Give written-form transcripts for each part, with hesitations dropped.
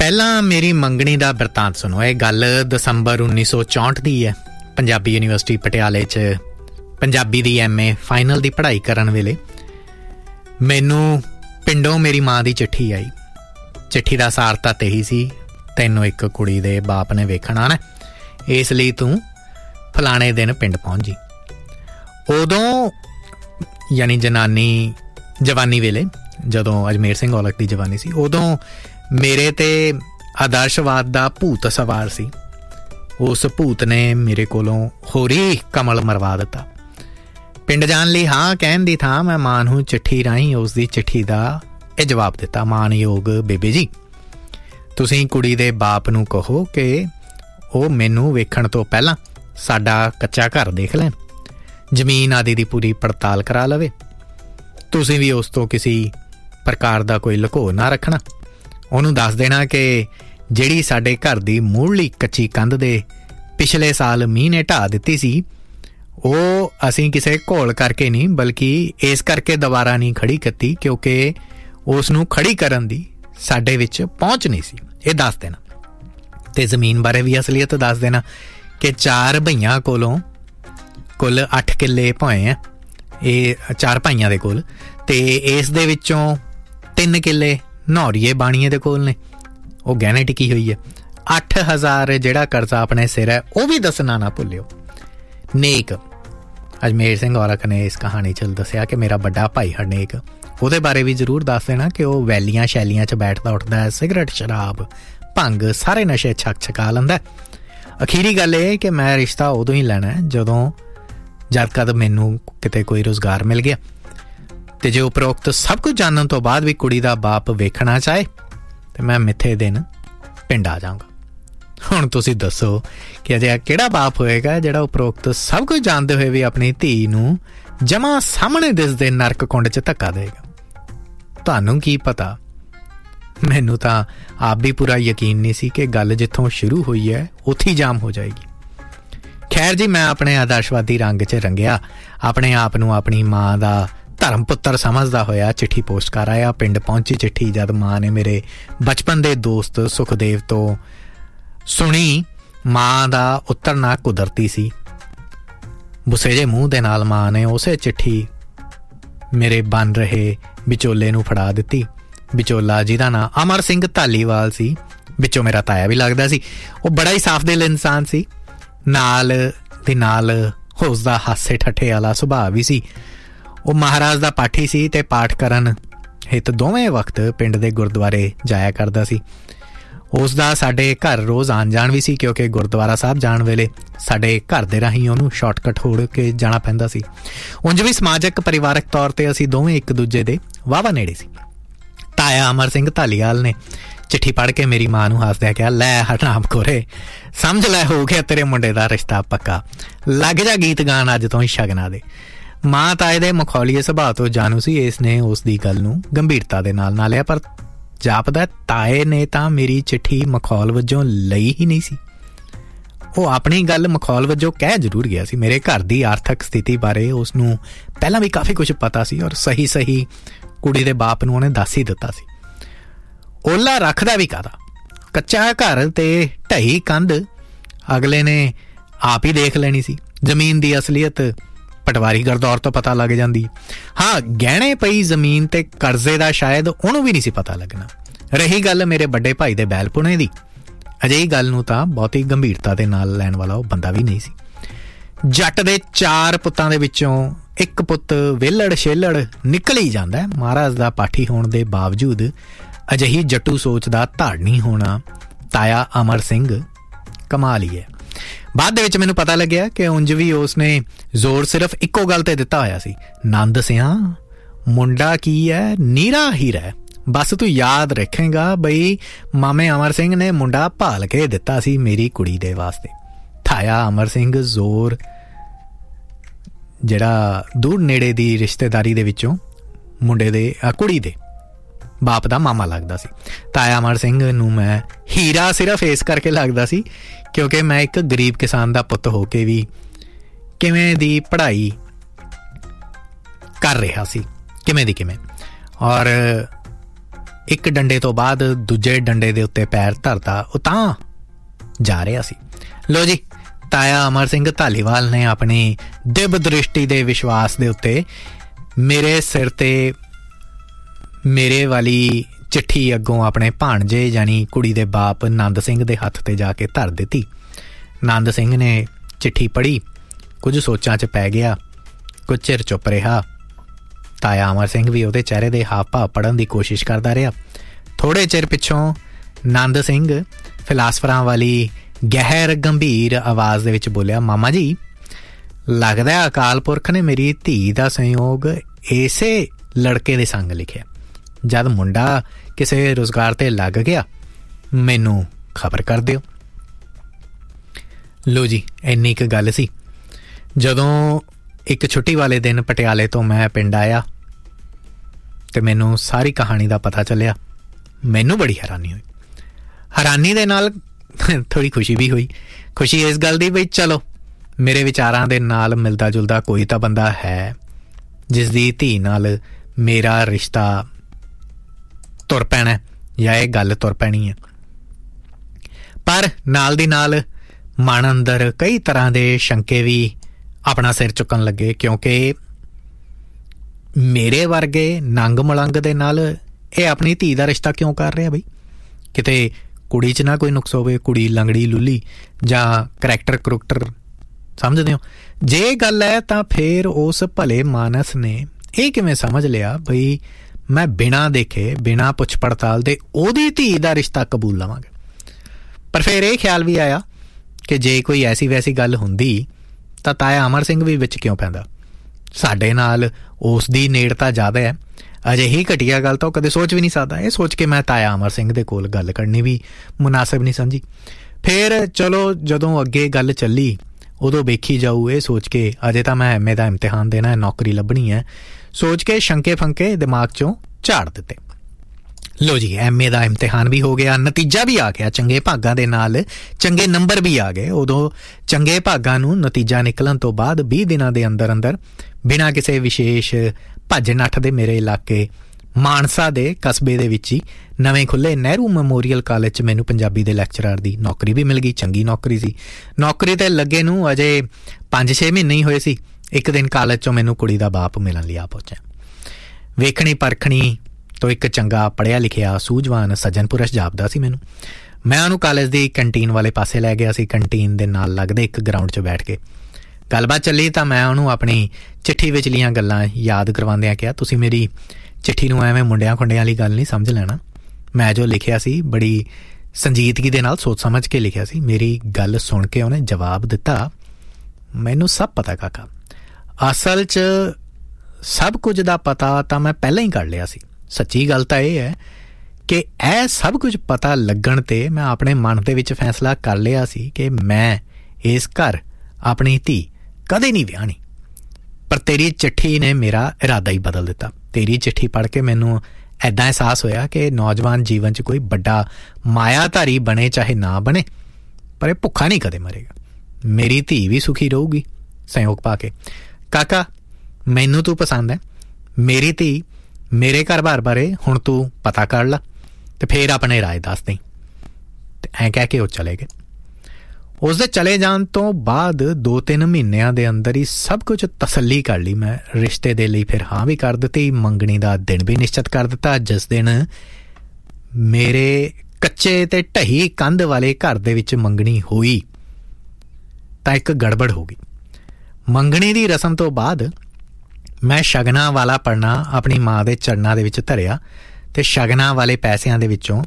ਪਹਿਲਾਂ ਮੇਰੀ ਮੰਗਣੀ ਦਾ ਬਿਰਤਾਂਤ ਸੁਣੋ। ਇਹ ਗੱਲ ਦਸੰਬਰ 1964 ਦੀ ਹੈ। ਪੰਜਾਬੀ ਯੂਨੀਵਰਸਿਟੀ ਪਟਿਆਲੇ 'ਚ ਪੰਜਾਬੀ ਦੀ MA ਫਾਈਨਲ ਦੀ ਪੜ੍ਹਾਈ ਕਰਨ ਵੇਲੇ ਮੈਨੂੰ ਪਿੰਡੋਂ ਮੇਰੀ ਮਾਂ ਦੀ ਚਿੱਠੀ ਆਈ। ਚਿੱਠੀ ਦਾ ਸਾਰ ਤਾਂ ਇਹੀ ਸੀ, ਤੈਨੂੰ ਇੱਕ ਕੁੜੀ ਦੇ ਬਾਪ ਨੇ ਵੇਖਣਾ ਨਾ, ਇਸ ਲਈ ਤੂੰ ਫਲਾਣੇ ਦਿਨ ਪਿੰਡ ਪਹੁੰਚ ਜੀ। ਉਦੋਂ ਯਾਨੀ ਜਵਾਨੀ ਵੇਲੇ, ਜਦੋਂ ਅਜਮੇਰ ਸਿੰਘ ਔਲਖ ਦੀ ਜਵਾਨੀ ਸੀ, ਉਦੋਂ ਮੇਰੇ ਤੇ ਆਦਰਸ਼ਵਾਦ ਦਾ ਭੂਤ ਸਵਾਰ ਸੀ। ਉਸ ਭੂਤ ਨੇ ਮੇਰੇ ਕੋਲੋਂ ਹੋਰੀ ਕਮਲ ਮਰਵਾ ਦਿੱਤਾ। ਪਿੰਡ ਜਾਣ ਲਈ ਹਾਂ ਕਹਿਣ ਦੀ ਥਾਂ ਮੈਂ ਮਾਂ ਨੂੰ ਚਿੱਠੀ ਰਾਹੀਂ ਉਸ ਦੀ ਚਿੱਠੀ ਦਾ ਇਹ ਜਵਾਬ ਦਿੱਤਾ, ਮਾਨਯੋਗ ਬੇਬੇ ਜੀ, ਤੁਸੀਂ ਕੁੜੀ ਦੇ ਬਾਪ ਨੂੰ ਕਹੋ ਕਿ ਉਹ ਮੈਨੂੰ ਵੇਖਣ ਤੋਂ ਪਹਿਲਾਂ ਸਾਡਾ ਕੱਚਾ ਘਰ ਦੇਖ ਲੈਣ, ਜ਼ਮੀਨ ਆਦਿ ਦੀ ਪੂਰੀ ਪੜਤਾਲ ਕਰਾ ਲਵੇ। ਤੁਸੀਂ ਵੀ ਉਸ ਤੋਂ ਕਿਸੇ ਪ੍ਰਕਾਰ ਦਾ ਕੋਈ ਲੁਕੋ ਨਾ ਰੱਖਣਾ। ਉਹਨੂੰ ਦੱਸ ਦੇਣਾ ਕਿ ਜਿਹੜੀ ਸਾਡੇ ਘਰ ਦੀ ਮੂਹਰਲੀ ਕੱਚੀ ਕੰਧ ਦੇ ਪਿਛਲੇ ਸਾਲ ਮੀਂਹ ਨੇ ਢਾਹ ਦਿੱਤੀ ਸੀ, ਉਹ ਅਸੀਂ ਕਿਸੇ ਘੋਲ ਕਰਕੇ ਨਹੀਂ, ਬਲਕਿ ਇਸ ਕਰਕੇ ਦੁਬਾਰਾ ਨਹੀਂ ਖੜੀ ਕੀਤੀ ਕਿਉਂਕਿ ਉਸ ਨੂੰ ਖੜੀ ਕਰਨ ਦੀ ਸਾਡੇ ਵਿੱਚ ਪਹੁੰਚ ਨਹੀਂ ਸੀ। ਇਹ ਦੱਸ ਦੇਣਾ। ਤੇ ਜ਼ਮੀਨ ਬਾਰੇ ਵੀ ਅਸਲੀਅਤ ਦੱਸ ਦੇਣਾ ਕਿ 4 ਭਈਆਂ ਕੋਲੋਂ ਕੁੱਲ 8 ਕਿੱਲੇ ਭੋਏ ਆ, ਇਹ 4 ਭਾਈਆਂ ਦੇ ਕੋਲ, ਤੇ ਇਸ ਦੇ ਵਿੱਚੋਂ 3 ਕਿੱਲੇ ਨੌਰੀਏ ਬਾਣੀਏ ਦੇ ਕੋਲ ਨੇ, ਉਹ ਗਹਿਣੇ ਟਿਕੀ ਹੋਈ ਹੈ। 8000 ਜਿਹੜਾ ਕਰਜ਼ਾ ਆਪਣੇ ਸਿਰ ਹੈ ਉਹ ਵੀ ਦੱਸਣਾ ਨਾ ਭੁੱਲਿਓ। ਨੇਕ ਅਜਮੇਰ ਸਿੰਘ ਔਲਖ ਨੇ ਇਸ ਕਹਾਣੀ 'ਚ ਦੱਸਿਆ ਕਿ ਮੇਰਾ ਵੱਡਾ ਭਾਈ ਹਰਨੇਕ, ਉਹਦੇ ਬਾਰੇ ਵੀ ਜ਼ਰੂਰ ਦੱਸ ਦੇਣਾ ਕਿ ਉਹ ਵੈਲੀਆਂ ਸ਼ੈਲੀਆਂ 'ਚ ਬੈਠਦਾ ਉੱਠਦਾ ਹੈ, ਸਿਗਰਟ ਸ਼ਰਾਬ ਭੰਗ ਸਾਰੇ ਨਸ਼ੇ ਛਕਾ ਲੈਂਦਾ। ਅਖੀਰੀ ਗੱਲ ਇਹ ਕਿ ਮੈਂ ਰਿਸ਼ਤਾ ਉਦੋਂ ਹੀ ਲੈਣਾ ਜਦੋਂ ਜਦ ਕਦ ਮੈਨੂੰ ਕਿਤੇ ਕੋਈ ਰੁਜ਼ਗਾਰ ਮਿਲ ਗਿਆ, ਤੇ ਜੇ ਉਪਰੋਕਤ ਸਭ ਕੁਝ ਜਾਣਨ ਤੋਂ ਬਾਅਦ ਵੀ ਕੁੜੀ ਦਾ ਬਾਪ ਵੇਖਣਾ ਚਾਹੇ ਤੇ ਮੈਂ ਮਿੱਥੇ ਦਿਨ ਪਿੰਡ ਆ ਜਾਊਂਗਾ। ਹੁਣ ਤੁਸੀਂ ਦੱਸੋ ਕਿ ਅਜਿਹਾ ਕਿਹੜਾ ਬਾਪ ਹੋਏਗਾ ਜਿਹੜਾ ਉਪਰੋਕਤ ਸਭ ਕੁਝ ਜਾਣਦੇ ਹੋਏ ਵੀ ਆਪਣੀ ਧੀ ਨੂੰ ਜਮਾਂ ਸਾਹਮਣੇ ਦਿਸਦੇ ਨਰਕ ਕੁੰਡ 'ਚ ਧੱਕਾ ਦੇਗਾ? ਤੁਹਾਨੂੰ ਕੀ ਪਤਾ, ਮੈਨੂੰ ਤਾਂ ਆਪ ਵੀ ਪੂਰਾ ਯਕੀਨ ਨਹੀਂ ਸੀ ਕਿ ਗੱਲ ਜਿੱਥੋਂ ਸ਼ੁਰੂ ਹੋਈ ਹੈ ਉੱਥੇ ਹੀ ਜਾਮ ਹੋ ਜਾਏਗੀ। ਖੈਰ ਜੀ, ਮੈਂ ਆਪਣੇ ਆਦਰਸ਼ਵਾਦੀ ਰੰਗ 'ਚ ਰੰਗਿਆ, ਆਪਣੇ ਆਪ ਨੂੰ ਆਪਣੀ ਮਾਂ ਦਾ ਧਰਮ ਪੁੱਤਰ ਸਮਝਦਾ ਹੋਇਆ ਚਿੱਠੀ ਪੋਸਟ ਕਰ ਆਇਆ। ਪਿੰਡ ਪਹੁੰਚੀ ਚਿੱਠੀ ਜਦ ਮਾਂ ਨੇ ਮੇਰੇ ਬਚਪਨ ਦੇ ਦੋਸਤ ਸੁਖਦੇਵ ਤੋਂ ਸੁਣੀ, ਮਾਂ ਦਾ ਉਤਰਨਾ ਕੁਦਰਤੀ ਸੀ। ਗੁੱਸੇ ਜਿਹੇ ਮੂੰਹ ਦੇ ਨਾਲ ਮਾਂ ਨੇ ਉਸੇ ਚਿੱਠੀ ਮੇਰੇ ਬਣ ਰਹੇ ਵਿਚੋਲੇ ਨੂੰ ਫੜਾ ਦਿੱਤੀ। ਵਿਚੋਲਾ ਜਿਹਦਾ ਨਾਂ ਅਮਰ ਸਿੰਘ ਧਾਲੀਵਾਲ ਸੀ, ਵਿੱਚੋਂ ਮੇਰਾ ਤਾਇਆ ਵੀ ਲੱਗਦਾ ਸੀ। ਉਹ ਬੜਾ ਹੀ ਸਾਫ਼ ਦਿਲ ਇਨਸਾਨ ਸੀ, ਨਾਲ ਦੇ ਨਾਲ ਉਸਦਾ ਹਾਸੇ ਠੱਠੇ ਵਾਲਾ ਸੁਭਾਅ ਵੀ ਸੀ। ਉਹ ਮਹਾਰਾਜ ਦਾ ਪਾਠੀ ਸੀ ਤੇ ਪਾਠ ਕਰਨ ਹਿੱਤ ਦੋਵੇਂ ਵਕਤ ਪਿੰਡ ਦੇ ਗੁਰਦੁਆਰੇ ਜਾਇਆ ਕਰਦਾ ਸੀ। ਉਸ ਦਾ ਸਾਡੇ ਘਰ ਰੋਜ਼ ਆਉਣ ਜਾਣ ਵੀ ਸੀ ਕਿਉਂਕਿ ਗੁਰਦੁਆਰਾ ਸਾਹਿਬ ਜਾਣ ਵੇਲੇ ਸਾਡੇ ਘਰ ਦੇ ਰਾਹੀਂ ਉਹਨੂੰ ਸ਼ਾਰਟਕਟ ਹੋੜ ਕੇ ਜਾਣਾ ਪੈਂਦਾ ਸੀ। ਉਂਝ ਵੀ ਸਮਾਜਿਕ ਪਰਿਵਾਰਕ ਤੌਰ 'ਤੇ ਅਸੀਂ ਦੋਵੇਂ ਇੱਕ ਦੂਜੇ ਦੇ ਵਾਹਵਾ ਨੇੜੇ ਸੀ। ਤਾਇਆ ਅਮਰ ਸਿੰਘ ਧਾਲੀਵਾਲ ਨੇ ਚਿੱਠੀ ਪੜ੍ਹ ਕੇ ਮੇਰੀ ਮਾਂ ਨੂੰ ਹੱਸਦਿਆਂ ਕਿਹਾ, ਲੈ ਹਰਾਮ ਖੋਰੇ, ਸਮਝ ਲੈ ਹੋ ਗਿਆ ਤੇਰੇ ਮੁੰਡੇ ਦਾ ਰਿਸ਼ਤਾ ਪੱਕਾ, ਲੱਗ ਜਾ ਗੀਤ ਗਾਣ ਅੱਜ ਤੋਂ ਹੀ ਸ਼ਗਨਾਂ ਦੇ। ਮਾਂ ਤਾਏ ਦੇ ਮਖੌਲੀਏ ਸੁਭਾਅ ਤੋਂ ਜਾਣੂ ਸੀ, ਇਸ ਨੇ ਉਸ ਦੀ ਗੱਲ ਨੂੰ ਗੰਭੀਰਤਾ ਦੇ ਨਾਲ ਨਾ ਲਿਆ, ਪਰ ਜਾਪਦਾ ਤਾਏ ਨੇ ਤਾਂ ਮੇਰੀ ਚਿੱਠੀ ਮਖੌਲ ਵਜੋਂ ਲਈ ਹੀ ਨਹੀਂ ਸੀ। ਉਹ ਆਪਣੀ ਗੱਲ ਮਖੌਲ ਵਜੋਂ ਕਹਿ ਜ਼ਰੂਰ ਗਿਆ ਸੀ। ਮੇਰੇ ਘਰ ਦੀ ਆਰਥਿਕ ਸਥਿਤੀ ਬਾਰੇ ਉਸ ਨੂੰ ਪਹਿਲਾਂ ਵੀ ਕਾਫੀ ਕੁਝ ਪਤਾ ਸੀ ਔਰ ਸਹੀ ਕੁੜੀ ਦੇ ਬਾਪ ਨੂੰ ਉਹਨੇ ਦੱਸ ਹੀ ਦਿੱਤਾ ਸੀ। ਓਲਾ ਰੱਖਦਾ ਵੀ ਕਾਹਦਾ, ਕੱਚਾ ਘਰ ਤੇ ਢਹੀ ਕੰਧ ਅਗਲੇ ਨੇ ਆਪ ਹੀ ਦੇਖ ਲੈਣੀ ਸੀ। ਜ਼ਮੀਨ ਦੀ ਅਸਲੀਅਤ ਪਟਵਾਰੀ ਗਰਦੌਰ ਤੋਂ ਪਤਾ ਲੱਗ ਜਾਂਦੀ। ਹਾਂ, ਗਹਿਣੇ ਪਈ ਜ਼ਮੀਨ ਤੇ ਕਰਜ਼ੇ ਦਾ ਸ਼ਾਇਦ ਉਹਨੂੰ ਵੀ ਨਹੀਂ ਸੀ ਪਤਾ ਲੱਗਣਾ। ਰਹੀ ਗੱਲ ਮੇਰੇ ਵੱਡੇ ਭਾਈ ਦੇ ਬੈਲਪੁਣੇ ਦੀ, ਅਜਿਹੀ ਗੱਲ ਨੂੰ ਤਾਂ ਬਹੁਤੀ ਗੰਭੀਰਤਾ ਦੇ ਨਾਲ ਲੈਣ ਵਾਲਾ ਉਹ ਬੰਦਾ ਵੀ ਨਹੀਂ ਸੀ। ਜੱਟ ਦੇ 4 ਪੁੱਤਾਂ ਦੇ ਵਿੱਚੋਂ ਇੱਕ ਪੁੱਤ ਵਿਹਲੜ ਛੇਲੜ ਨਿਕਲ ਹੀ ਜਾਂਦਾ। ਮਹਾਰਾਜ ਦਾ ਪਾਠੀ ਹੋਣ ਦੇ ਬਾਵਜੂਦ ਅਜਿਹੀ ਜੱਟੂ ਸੋਚ ਦਾ ਧਾਰਨੀ ਹੋਣਾ ਤਾਇਆ ਅਮਰ ਸਿੰਘ ਕਮਾਲ ਹੀ ਹੈ। ਬਾਅਦ ਦੇ ਵਿੱਚ ਮੈਨੂੰ ਪਤਾ ਲੱਗਿਆ ਕਿ ਉਂਝ ਵੀ ਉਸ ਨੇ ਜ਼ੋਰ ਸਿਰਫ ਇੱਕੋ ਗੱਲ ਤੇ ਦਿੱਤਾ ਹੋਇਆ ਸੀ, ਨੰਦ ਸਿਆਂ ਮੁੰਡਾ ਕੀ ਹੈ, ਨੀਰਾ ਹੀਰਾ, ਬਸ ਤੂੰ ਯਾਦ ਰੱਖੇਗਾ ਬਈ ਮਾਮੇ ਅਮਰ ਸਿੰਘ ਨੇ ਮੁੰਡਾ ਭਾਲ ਕੇ ਦਿੱਤਾ ਸੀ ਮੇਰੀ ਕੁੜੀ ਦੇ ਵਾਸਤੇ। ਤਾਇਆ ਅਮਰ ਸਿੰਘ ਜ਼ੋਰ ਜਿਹੜਾ ਦੂਰ ਨੇੜੇ ਦੀ ਰਿਸ਼ਤੇਦਾਰੀ ਦੇ ਵਿੱਚੋਂ ਮੁੰਡੇ ਦੇ ਕੁੜੀ ਦੇ ਬਾਪ ਦਾ ਮਾਮਾ ਲੱਗਦਾ ਸੀ। ਤਾਇਆ ਅਮਰ ਸਿੰਘ ਨੂੰ ਮੈਂ ਹੀਰਾ ਸਿਰਫ ਇਸ ਕਰਕੇ ਲੱਗਦਾ ਸੀ ਕਿਉਂਕਿ ਮੈਂ ਇੱਕ ਗਰੀਬ ਕਿਸਾਨ ਦਾ ਪੁੱਤ ਹੋ ਕੇ ਵੀ ਕਿਵੇਂ ਦੀ ਪੜ੍ਹਾਈ ਕਰ ਰਿਹਾ ਸੀ, ਕਿਵੇਂ ਦੀ ਕਿਵੇਂ, ਔਰ ਇੱਕ ਡੰਡੇ ਤੋਂ ਬਾਅਦ ਦੂਜੇ ਡੰਡੇ ਦੇ ਉੱਤੇ ਪੈਰ ਧਰਦਾ ਉਹ ਤਾਂ ਜਾ ਰਿਹਾ ਸੀ। ਲੋ ਜੀ, ਤਾਇਆ ਅਮਰ ਸਿੰਘ ਧਾਲੀਵਾਲ ਨੇ ਆਪਣੀ ਦਿਵ ਦ੍ਰਿਸ਼ਟੀ ਦੇ ਵਿਸ਼ਵਾਸ ਦੇ ਉੱਤੇ ਮੇਰੇ ਸਿਰ ਤੇ ਮੇਰੇ ਵਾਲੀ ਚਿੱਠੀ ਅੱਗੋਂ ਆਪਣੇ ਭਾਣਜੇ ਯਾਨੀ ਕੁੜੀ ਦੇ ਬਾਪ ਨੰਦ ਸਿੰਘ ਦੇ ਹੱਥ ਤੇ ਜਾ ਕੇ ਧਰ ਦਿੱਤੀ। ਨੰਦ ਸਿੰਘ ਨੇ ਚਿੱਠੀ ਪੜ੍ਹੀ, ਕੁਝ ਸੋਚਾਂ 'ਚ ਪੈ ਗਿਆ, ਕੁਝ ਚਿਰ ਚੁੱਪ ਰਿਹਾ। ਤਾਇਆ ਅਮਰ ਸਿੰਘ ਵੀ ਉਹਦੇ ਚਿਹਰੇ ਦੇ ਹਾਵ ਭਾਵ ਪੜ੍ਹਨ ਦੀ ਕੋਸ਼ਿਸ਼ ਕਰਦਾ ਰਿਹਾ। ਥੋੜ੍ਹੇ ਚਿਰ ਪਿੱਛੋਂ ਨੰਦ ਸਿੰਘ ਫਿਲਾਸਫਰਾਂ ਵਾਲੀ ਗਹਿਰ ਗੰਭੀਰ ਆਵਾਜ਼ ਦੇ ਵਿੱਚ ਬੋਲਿਆ, ਮਾਮਾ ਜੀ, ਲੱਗਦਾ ਅਕਾਲ ਪੁਰਖ ਨੇ ਮੇਰੀ ਧੀ ਦਾ ਸੰਯੋਗ ਇਸੇ ਲੜਕੇ ਦੇ ਸੰਗ ਲਿਖਿਆ। ਜਦ ਮੁੰਡਾ ਕਿਸੇ ਰੁਜ਼ਗਾਰ ਤੇ ਲੱਗ ਗਿਆ ਮੈਨੂੰ ਖਬਰ ਕਰ ਦਿਓ। ਲੋ ਜੀ, ਇੰਨੀ ਕੁ ਗੱਲ ਸੀ। ਜਦੋਂ ਇੱਕ ਛੁੱਟੀ ਵਾਲੇ ਦਿਨ ਪਟਿਆਲੇ ਤੋਂ ਮੈਂ ਪਿੰਡ ਆਇਆ ਤੇ ਮੈਨੂੰ ਸਾਰੀ ਕਹਾਣੀ ਦਾ ਪਤਾ ਚੱਲਿਆ, ਮੈਨੂੰ ਬੜੀ ਹੈਰਾਨੀ ਹੋਈ। ਹੈਰਾਨੀ ਦੇ ਨਾਲ ਥੋੜ੍ਹੀ ਖੁਸ਼ੀ ਵੀ ਹੋਈ। ਖੁਸ਼ੀ ਇਸ ਗੱਲ ਦੀ ਬਈ ਚਲੋ ਮੇਰੇ ਵਿਚਾਰਾਂ ਦੇ ਨਾਲ ਮਿਲਦਾ ਜੁਲਦਾ ਕੋਈ ਤਾਂ ਬੰਦਾ ਹੈ ਜਿਸ ਦੀ ਧੀ ਨਾਲ ਮੇਰਾ ਰਿਸ਼ਤਾ ਤੁਰ ਪੈਣਾ ਜਾਂ ਇਹ ਗੱਲ ਤੁਰ ਪੈਣੀ ਹੈ। ਪਰ ਨਾਲ ਦੀ ਨਾਲ ਮਨ ਅੰਦਰ ਕਈ ਤਰ੍ਹਾਂ ਦੇ ਸ਼ੰਕੇ ਵੀ ਆਪਣਾ ਸਿਰ ਚੁੱਕਣ ਲੱਗੇ, ਕਿਉਂਕਿ ਮੇਰੇ ਵਰਗੇ ਨੰਗ ਮਲੰਗ ਦੇ ਨਾਲ ਇਹ ਆਪਣੀ ਧੀ ਦਾ ਰਿਸ਼ਤਾ ਕਿਉਂ ਕਰ ਰਿਹਾ ਬਈ? ਕਿਤੇ ਕੁੜੀ 'ਚ ਨਾ ਕੋਈ ਨੁਕਸ ਹੋਵੇ, ਕੁੜੀ ਲੰਗੜੀ ਲੁੱਲੀ ਜਾਂ ਕਰੈਕਟਰ ਕਰੂਕਟਰ, ਸਮਝਦੇ ਹੋ? ਜੇ ਗੱਲ ਹੈ ਤਾਂ ਫਿਰ ਉਸ ਭਲੇ ਮਾਨਸ ਨੇ ਇਹ ਕਿਵੇਂ ਸਮਝ ਲਿਆ ਬਈ ਮੈਂ ਬਿਨਾਂ ਦੇਖੇ ਬਿਨਾਂ ਪੁੱਛ ਪੜਤਾਲ ਦੇ ਉਹਦੀ ਧੀ ਦਾ ਰਿਸ਼ਤਾ ਕਬੂਲ ਲਵਾਂਗਾ? ਪਰ ਫਿਰ ਇਹ ਖਿਆਲ ਵੀ ਆਇਆ ਕਿ ਜੇ ਕੋਈ ਐਸੀ ਵੈਸੀ ਗੱਲ ਹੁੰਦੀ ਤਾਂ ਤਾਇਆ ਅਮਰ ਸਿੰਘ ਵੀ ਵਿੱਚ ਕਿਉਂ ਪੈਂਦਾ? ਸਾਡੇ ਨਾਲ ਉਸ ਦੀ ਨੇੜਤਾ ਜ਼ਿਆਦਾ ਹੈ। ਅਜਿਹੀ ਘਟੀਆ ਗੱਲ ਤਾਂ ਉਹ ਕਦੇ ਸੋਚ ਵੀ ਨਹੀਂ ਸਕਦਾ। ਇਹ ਸੋਚ ਕੇ ਮੈਂ ਤਾਇਆ ਅਮਰ ਸਿੰਘ ਦੇ ਕੋਲ ਗੱਲ ਕਰਨੀ ਵੀ ਮੁਨਾਸਿਬ ਨਹੀਂ ਸਮਝੀ। ਫਿਰ ਚਲੋ ਜਦੋਂ ਅੱਗੇ ਗੱਲ ਚੱਲੀ ਉਦੋਂ ਵੇਖੀ ਜਾਊ, ਇਹ ਸੋਚ ਕੇ ਅਜੇ ਤਾਂ ਮੈਂ MA ਦਾ ਇਮਤਿਹਾਨ ਦੇਣਾ ਹੈ, ਨੌਕਰੀ ਲੱਭਣੀ ਹੈ, ਸੋਚ ਕੇ ਸ਼ੰਕੇ ਫੰਕੇ ਦਿਮਾਗ 'ਚੋਂ ਝਾੜ ਦਿੱਤੇ। ਲੋ ਜੀ, MA ਦਾ ਇਮਤਿਹਾਨ ਵੀ ਹੋ ਗਿਆ, ਨਤੀਜਾ ਵੀ ਆ ਗਿਆ, ਚੰਗੇ ਭਾਗਾਂ ਦੇ ਨਾਲ ਚੰਗੇ ਨੰਬਰ ਵੀ ਆ ਗਏ। ਉਦੋਂ ਚੰਗੇ ਭਾਗਾਂ ਨੂੰ ਨਤੀਜਾ ਨਿਕਲਣ ਤੋਂ ਬਾਅਦ 20 ਦਿਨਾਂ ਦੇ ਅੰਦਰ ਅੰਦਰ ਬਿਨਾਂ ਕਿਸੇ ਵਿਸ਼ੇਸ਼ ਭੱਜ ਨੱਠ ਦੇ ਮੇਰੇ ਇਲਾਕੇ ਮਾਨਸਾ ਦੇ ਕਸਬੇ ਦੇ ਵਿੱਚ ਹੀ ਨਵੇਂ ਖੁੱਲ੍ਹੇ ਨਹਿਰੂ ਮੈਮੋਰੀਅਲ ਕਾਲਜ 'ਚ ਮੈਨੂੰ ਪੰਜਾਬੀ ਦੇ ਲੈਕਚਰਰ ਦੀ ਨੌਕਰੀ ਵੀ ਮਿਲ ਗਈ। ਚੰਗੀ ਨੌਕਰੀ ਸੀ। ਨੌਕਰੀ 'ਤੇ ਲੱਗੇ ਨੂੰ ਅਜੇ 5-6 ਮਹੀਨੇ ਹੀ ਹੋਏ ਸੀ। ਇੱਕ ਦਿਨ ਕਾਲਜ 'ਚੋਂ ਮੈਨੂੰ ਕੁੜੀ ਦਾ ਬਾਪ ਮਿਲਣ ਲਈ ਆ ਪਹੁੰਚਿਆ। ਵੇਖਣੀ ਪਰਖਣੀ ਤੋਂ ਇੱਕ ਚੰਗਾ ਪੜ੍ਹਿਆ ਲਿਖਿਆ ਸੂਝਵਾਨ ਸੱਜਣ ਪੁਰਸ਼ ਜਾਪਦਾ ਸੀ ਮੈਨੂੰ। ਮੈਂ ਉਹਨੂੰ ਕਾਲਜ ਦੀ ਕੰਟੀਨ ਵਾਲੇ ਪਾਸੇ ਲੈ ਗਿਆ ਸੀ। ਕੰਟੀਨ ਦੇ ਨਾਲ ਲੱਗਦੇ ਇੱਕ ਗਰਾਊਂਡ 'ਚ ਬੈਠ ਕੇ ਗੱਲਬਾਤ ਚੱਲੀ ਤਾਂ ਮੈਂ ਉਹਨੂੰ ਆਪਣੀ ਚਿੱਠੀ ਵਿਚਲੀਆਂ ਗੱਲਾਂ ਯਾਦ ਕਰਵਾਉਂਦਿਆਂ ਕਿਹਾ, ਤੁਸੀਂ ਮੇਰੀ ਚਿੱਠੀ ਨੂੰ ਐਵੇਂ ਮੁੰਡਿਆਂ ਖੁੰਡਿਆਂ ਵਾਲੀ ਗੱਲ ਨਹੀਂ ਸਮਝ ਲੈਣਾ। ਮੈਂ ਜੋ ਲਿਖਿਆ ਸੀ ਬੜੀ ਸੰਜੀਦਗੀ ਦੇ ਨਾਲ ਸੋਚ ਸਮਝ ਕੇ ਲਿਖਿਆ ਸੀ। ਮੇਰੀ ਗੱਲ ਸੁਣ ਕੇ ਉਹਨੇ ਜਵਾਬ ਦਿੱਤਾ, ਮੈਨੂੰ ਸਭ ਪਤਾ ਕਾਕਾ, ਅਸਲ 'ਚ ਸਭ ਕੁਝ ਦਾ ਪਤਾ ਤਾਂ ਮੈਂ ਪਹਿਲਾਂ ਹੀ ਕਰ ਲਿਆ ਸੀ। ਸੱਚੀ ਗੱਲ ਤਾਂ ਇਹ ਹੈ ਕਿ ਇਹ ਸਭ ਕੁਝ ਪਤਾ ਲੱਗਣ 'ਤੇ ਮੈਂ ਆਪਣੇ ਮਨ ਦੇ ਵਿੱਚ ਫੈਸਲਾ ਕਰ ਲਿਆ ਸੀ ਕਿ ਮੈਂ ਇਸ ਘਰ ਆਪਣੀ ਧੀ ਕਦੇ ਨਹੀਂ ਵਿਆਹਣੀ। ਪਰ ਤੇਰੀ ਚਿੱਠੀ ਨੇ ਮੇਰਾ ਇਰਾਦਾ ਹੀ ਬਦਲ ਦਿੱਤਾ। ਤੇਰੀ ਚਿੱਠੀ ਪੜ੍ਹ ਕੇ ਮੈਨੂੰ ਇੱਦਾਂ ਅਹਿਸਾਸ ਹੋਇਆ ਕਿ ਨੌਜਵਾਨ ਜੀਵਨ 'ਚ ਕੋਈ ਵੱਡਾ ਮਾਇਆਧਾਰੀ ਬਣੇ ਚਾਹੇ ਨਾ ਬਣੇ, ਪਰ ਇਹ ਭੁੱਖਾ ਨਹੀਂ ਕਦੇ ਮਰੇਗਾ। ਮੇਰੀ ਧੀ ਵੀ ਸੁਖੀ ਰਹੂਗੀ ਸੰਯੋਗ ਪਾ ਕੇ। ਕਾਕਾ, ਮੈਨੂੰ ਤੂੰ ਪਸੰਦ ਹੈ। ਮੇਰੀ ਧੀ ਮੇਰੇ ਘਰ-ਬਾਰ ਬਾਰੇ ਹੁਣ ਤੂੰ ਪਤਾ ਕਰ ਲਾ ਤੇ ਫਿਰ ਆਪਣੇ ਰਾਏ ਦੱਸ ਦੇਈਂ। ਤੇ ਐਂ ਕਹਿ ਕੇ ਉਹ ਚਲੇ ਗਏ। ਉਸਦੇ ਚਲੇ ਜਾਣ ਤੋਂ ਬਾਅਦ 2-3 ਮਹੀਨਿਆਂ ਦੇ ਅੰਦਰ ਹੀ ਸਭ ਕੁਝ ਤਸੱਲੀ ਕਰ ਲਈ ਮੈਂ। ਰਿਸ਼ਤੇ ਦੇ ਲਈ ਫਿਰ ਹਾਂ ਵੀ ਕਰ ਦਿੱਤੀ। ਮੰਗਣੀ ਦਾ ਦਿਨ ਵੀ ਨਿਸ਼ਚਿਤ ਕਰ ਦਿੱਤਾ। ਜਿਸ ਦਿਨ ਮੇਰੇ ਕੱਚੇ ਤੇ ਢਹੀ ਕੰਧ ਵਾਲੇ ਘਰ ਦੇ ਵਿੱਚ ਮੰਗਣੀ ਹੋਈ ਤਾਂ ਇੱਕ ਗੜਬੜ ਹੋ ਗਈ। ਮੰਗਣੀ ਦੀ ਰਸਮ ਤੋਂ ਬਾਅਦ ਮੈਂ ਸ਼ਗਨਾਂ ਵਾਲਾ ਪੜਨਾ ਆਪਣੀ ਮਾਂ ਦੇ ਚਰਨਾਂ ਦੇ ਵਿੱਚ ਧਰਿਆ ਤੇ ਸ਼ਗਨਾਂ ਵਾਲੇ ਪੈਸਿਆਂ ਦੇ ਵਿੱਚੋਂ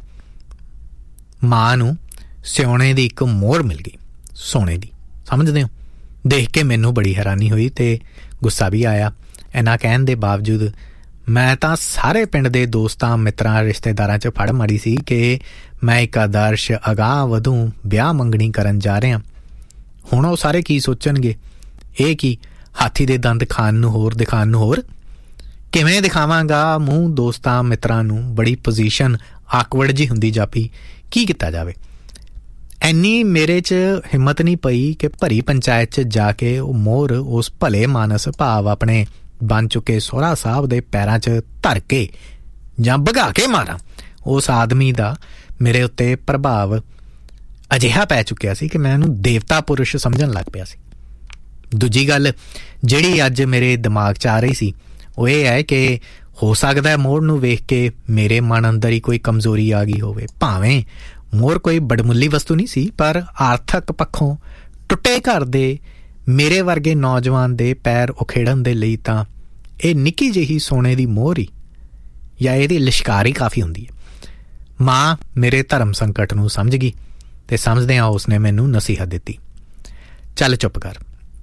ਮਾਂ ਨੂੰ ਸਿਉਣੇ ਦੀ ਇੱਕ ਮੋਹਰ ਮਿਲ ਗਈ, ਸੋਨੇ ਦੀ। ਸਮਝਦੇ ਹੋ? ਦੇਖ ਕੇ ਮੈਨੂੰ ਬੜੀ ਹੈਰਾਨੀ ਹੋਈ ਤੇ ਗੁੱਸਾ ਵੀ ਆਇਆ। ਇਹਨਾਂ ਕਹਿਣ ਦੇ ਬਾਵਜੂਦ ਮੈਂ ਤਾਂ ਸਾਰੇ ਪਿੰਡ ਦੇ ਦੋਸਤਾਂ ਮਿੱਤਰਾਂ ਰਿਸ਼ਤੇਦਾਰਾਂ 'ਚ ਫੜ ਮਾਰੀ ਸੀ ਕਿ ਮੈਂ ਇੱਕ ਆਦਰਸ਼ ਅਗਾਂਹ ਵਧੂ ਵਿਆਹ ਮੰਗਣੀ ਕਰਨ ਜਾ ਰਿਹਾ। ਹੁਣ ਉਹ ਸਾਰੇ ਕੀ ਸੋਚਣਗੇ? ਇਹ ਕੀ ਹਾਥੀ ਦੇ ਦੰਦ ਖਾਣ ਨੂੰ ਹੋਰ ਦਿਖਾਣ ਨੂੰ ਹੋਰ? ਕਿਵੇਂ ਦਿਖਾਵਾਂਗਾ ਮੂੰਹ ਦੋਸਤਾਂ ਮਿੱਤਰਾਂ ਨੂੰ? ਬੜੀ ਪੋਜੀਸ਼ਨ ਆਕਵਰਡ ਜੀ ਹੁੰਦੀ ਜਾਪੀ। ਕੀ ਕੀਤਾ ਜਾਵੇ? ਇੰਨੀ ਮੇਰੇ 'ਚ ਹਿੰਮਤ ਨਹੀਂ ਪਈ ਕਿ ਭਰੀ ਪੰਚਾਇਤ 'ਚ ਜਾ ਕੇ ਉਹ ਮੋਹਰ ਉਸ ਭਲੇ ਮਾਨਸ ਭਾਵ ਆਪਣੇ ਬਣ ਚੁੱਕੇ ਸਹੁਰਾ ਸਾਹਿਬ ਦੇ ਪੈਰਾਂ 'ਚ ਧਰ ਕੇ ਜਾਂ ਭਗਾ ਕੇ ਮਾਰਾਂ। ਉਸ ਆਦਮੀ ਦਾ ਮੇਰੇ ਉੱਤੇ ਪ੍ਰਭਾਵ ਅਜਿਹਾ ਪੈ ਚੁੱਕਿਆ ਸੀ ਕਿ ਮੈਂ ਉਹਨੂੰ ਦੇਵਤਾ ਪੁਰਸ਼ ਸਮਝਣ ਲੱਗ ਪਿਆ ਸੀ। ਦੂਜੀ ਗੱਲ ਜਿਹੜੀ ਅੱਜ ਮੇਰੇ ਦਿਮਾਗ 'ਚ ਆ ਰਹੀ ਸੀ ਉਹ ਇਹ ਹੈ ਕਿ ਹੋ ਸਕਦਾ ਮੋਰ ਨੂੰ ਵੇਖ ਕੇ ਮੇਰੇ ਮਨ ਅੰਦਰ ਹੀ ਕੋਈ ਕਮਜ਼ੋਰੀ ਆ ਗਈ ਹੋਵੇ। ਭਾਵੇਂ ਮੋਰ ਕੋਈ ਬੜਮੁੱਲੀ ਵਸਤੂ ਨਹੀਂ ਸੀ, ਪਰ ਆਰਥਿਕ ਪੱਖੋਂ ਟੁੱਟੇ ਘਰ ਦੇ ਮੇਰੇ ਵਰਗੇ ਨੌਜਵਾਨ ਦੇ ਪੈਰ ਉਖੇੜਨ ਦੇ ਲਈ ਤਾਂ ਇਹ ਨਿੱਕੀ ਜਿਹੀ ਸੋਨੇ ਦੀ ਮੋਹਰ ਹੀ ਜਾਂ ਇਹਦੀ ਲਿਸ਼ਕਾਰ ਹੀ ਕਾਫੀ ਹੁੰਦੀ ਹੈ। ਮਾਂ ਮੇਰੇ ਧਰਮ ਸੰਕਟ ਨੂੰ ਸਮਝ ਗਈ ਅਤੇ ਸਮਝਦਿਆਂ ਉਸਨੇ ਮੈਨੂੰ ਨਸੀਹਤ ਦਿੱਤੀ, ਚੱਲ ਚੁੱਪ ਕਰ,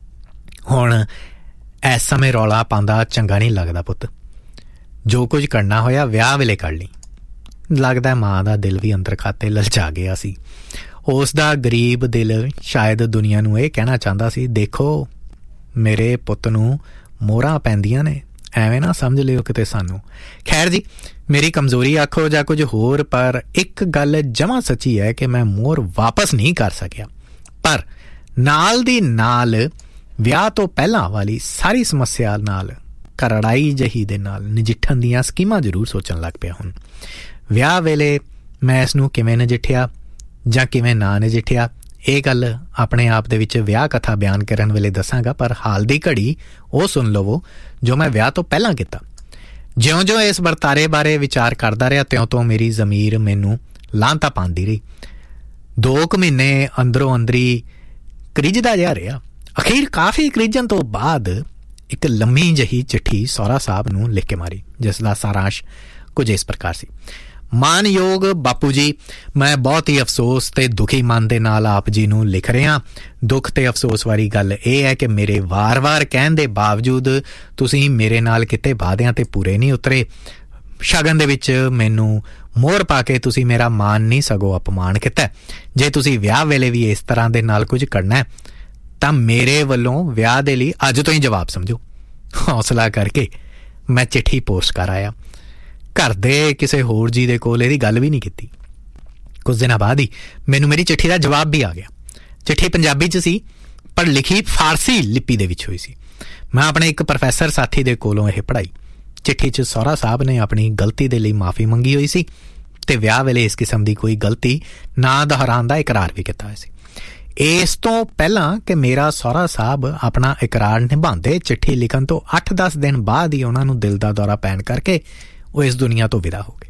ਹੁਣ ਇਸ ਸਮੇਂ ਰੌਲਾ ਪਾਉਂਦਾ ਚੰਗਾ ਨਹੀਂ ਲੱਗਦਾ ਪੁੱਤ। ਜੋ ਕੁਝ ਕਰਨਾ ਹੋਇਆ ਵਿਆਹ ਵੇਲੇ ਕਰ ਲਈ। ਲੱਗਦਾ ਮਾਂ ਦਾ ਦਿਲ ਵੀ ਅੰਦਰ ਖਾਤੇ ਲਲਚਾ ਗਿਆ ਸੀ। ਉਸ ਦਾ ਗਰੀਬ ਦਿਲ ਸ਼ਾਇਦ ਦੁਨੀਆ ਨੂੰ ਇਹ ਕਹਿਣਾ ਚਾਹੁੰਦਾ ਸੀ, ਦੇਖੋ ਮੇਰੇ ਪੁੱਤ ਨੂੰ ਮੋਹਰਾਂ ਪੈਂਦੀਆਂ ਨੇ, ਐਵੇਂ ਨਾ ਸਮਝ ਲਿਓ ਕਿਤੇ ਸਾਨੂੰ। ਖੈਰ ਜੀ, ਮੇਰੀ ਕਮਜ਼ੋਰੀ ਆਖੋ ਜਾਂ ਕੁਝ ਹੋਰ, ਪਰ ਇੱਕ ਗੱਲ ਜਮਾਂ ਸੱਚੀ ਹੈ ਕਿ ਮੈਂ ਮੋਹਰ ਵਾਪਸ ਨਹੀਂ ਕਰ ਸਕਿਆ। ਪਰ ਨਾਲ ਦੀ ਨਾਲ ਵਿਆਹ ਤੋਂ ਪਹਿਲਾਂ ਵਾਲੀ ਸਾਰੀ ਸਮੱਸਿਆ ਨਾਲ ਕਰੜਾਈ ਜਿਹੀ ਦੇ ਨਾਲ ਨਜਿੱਠਣ ਦੀਆਂ ਸਕੀਮਾਂ ਜ਼ਰੂਰ ਸੋਚਣ ਲੱਗ ਪਿਆ। ਹੁਣ ਵਿਆਹ ਵੇਲੇ ਮੈਂ ਇਸ ਨੂੰ ਕਿਵੇਂ ਨਜਿੱਠਿਆ ਜਾਂ ਕਿਵੇਂ ਨਾ ਨਜਿੱਠਿਆ, ਇਹ ਗੱਲ ਆਪਣੇ ਆਪ ਦੇ ਵਿੱਚ ਵਿਆਹ ਕਥਾ ਬਿਆਨ ਕਰਨ ਵੇਲੇ ਦੱਸਾਂਗਾ, ਪਰ ਹਾਲ ਦੀ ਘੜੀ ਉਹ ਸੁਣ ਲਵੋ ਜੋ ਮੈਂ ਵਿਆਹ ਤੋਂ ਪਹਿਲਾਂ ਕੀਤਾ। ਜਿਉਂ-ਜਿਉਂ ਇਸ ਵਰਤਾਰੇ ਬਾਰੇ ਵਿਚਾਰ ਕਰਦਾ ਰਿਹਾ ਤਿਉਂ-ਤਿਉਂ ਮੇਰੀ ਜ਼ਮੀਰ ਮੈਨੂੰ ਲਾਂਤਾ ਪਾਉਂਦੀ ਰਹੀ। 2 ਮਹੀਨੇ ਅੰਦਰੋਂ ਅੰਦਰੀ ਕਰੀਜਦਾ ਜਿਹਾ ਰਿਹਾ। ਅਖੀਰ ਕਾਫੀ ਕਰੀਜਣ ਤੋਂ ਬਾਅਦ ਇੱਕ ਲੰਮੀ ਜਿਹੀ ਚਿੱਠੀ ਸਹੁਰਾ ਸਾਹਿਬ ਨੂੰ ਲਿਖ ਕੇ ਮਾਰੀ, ਜਿਸ ਦਾ ਸਾਰਾਂਸ਼ ਕੁਝ ਇਸ ਪ੍ਰਕਾਰ ਸੀ। ਮਾਨਯੋਗ ਬਾਪੂ ਜੀ, ਮੈਂ ਬਹੁਤ ਹੀ ਅਫਸੋਸ ਅਤੇ ਦੁਖੀ ਮਨ ਦੇ ਨਾਲ ਆਪ ਜੀ ਨੂੰ ਲਿਖ ਰਿਹਾ। ਦੁੱਖ ਅਤੇ ਅਫਸੋਸ ਵਾਲੀ ਗੱਲ ਇਹ ਹੈ ਕਿ ਮੇਰੇ ਵਾਰ-ਵਾਰ ਕਹਿਣ ਦੇ ਬਾਵਜੂਦ ਤੁਸੀਂ ਮੇਰੇ ਨਾਲ ਕਿਤੇ ਵਾਅਦਿਆਂ 'ਤੇ ਪੂਰੇ ਨਹੀਂ ਉਤਰੇ। ਸ਼ਗਨ ਦੇ ਵਿੱਚ ਮੈਨੂੰ ਮੋਹਰ ਪਾ ਕੇ ਤੁਸੀਂ ਮੇਰਾ ਮਾਣ ਨਹੀਂ ਸਗੋਂ ਅਪਮਾਨ ਕੀਤਾ। ਜੇ ਤੁਸੀਂ ਵਿਆਹ ਵੇਲੇ ਵੀ ਇਸ ਤਰ੍ਹਾਂ ਦੇ ਨਾਲ ਕੁਝ ਕਰਨਾ ਤਾਂ ਮੇਰੇ ਵੱਲੋਂ ਵਿਆਹ ਦੇ ਲਈ ਅੱਜ ਤੋਂ ਹੀ ਜਵਾਬ ਸਮਝੋ। ਹੌਸਲਾ ਕਰਕੇ ਮੈਂ ਚਿੱਠੀ ਪੋਸਟ ਕਰ ਆਇਆ। ਘਰ ਦੇ ਕਿਸੇ ਹੋਰ ਜੀ ਦੇ ਕੋਲ ਇਹਦੀ ਗੱਲ ਵੀ ਨਹੀਂ ਕੀਤੀ। ਕੁਝ ਦਿਨਾਂ ਬਾਅਦ ਹੀ ਮੈਨੂੰ ਮੇਰੀ ਚਿੱਠੀ ਦਾ ਜਵਾਬ ਵੀ ਆ ਗਿਆ। ਚਿੱਠੀ ਪੰਜਾਬੀ 'ਚ ਸੀ, ਪਰ ਲਿਖੀ ਫਾਰਸੀ ਲਿਪੀ ਦੇ ਵਿੱਚ ਹੋਈ ਸੀ। ਮੈਂ ਆਪਣੇ ਇੱਕ ਪ੍ਰੋਫੈਸਰ ਸਾਥੀ ਦੇ ਕੋਲੋਂ ਇਹ ਪੜ੍ਹਾਈ। ਚਿੱਠੀ 'ਚ ਸਹੁਰਾ ਸਾਹਿਬ ਨੇ ਆਪਣੀ ਗਲਤੀ ਦੇ ਲਈ ਮਾਫੀ ਮੰਗੀ ਹੋਈ ਸੀ ਅਤੇ ਵਿਆਹ ਵੇਲੇ ਇਸ ਕਿਸਮ ਦੀ ਕੋਈ ਗਲਤੀ ਨਾ ਦੁਹਰਾਉਣ ਦਾ ਇਕਰਾਰ ਵੀ ਕੀਤਾ ਹੋਇਆ ਸੀ। ਇਸ ਤੋਂ ਪਹਿਲਾਂ ਕਿ ਮੇਰਾ ਸਹੁਰਾ ਸਾਹਿਬ ਆਪਣਾ ਇਕਰਾਰ ਨਿਭਾਉਂਦੇ, ਚਿੱਠੀ ਲਿਖਣ ਤੋਂ 8-10 ਦਿਨ ਬਾਅਦ ਹੀ ਉਹਨਾਂ ਨੂੰ ਦਿਲ ਦਾ ਦੌਰਾ ਪੈਣ ਕਰਕੇ ਉਹ ਇਸ ਦੁਨੀਆ ਤੋਂ ਵਿਦਾ ਹੋ ਗਏ।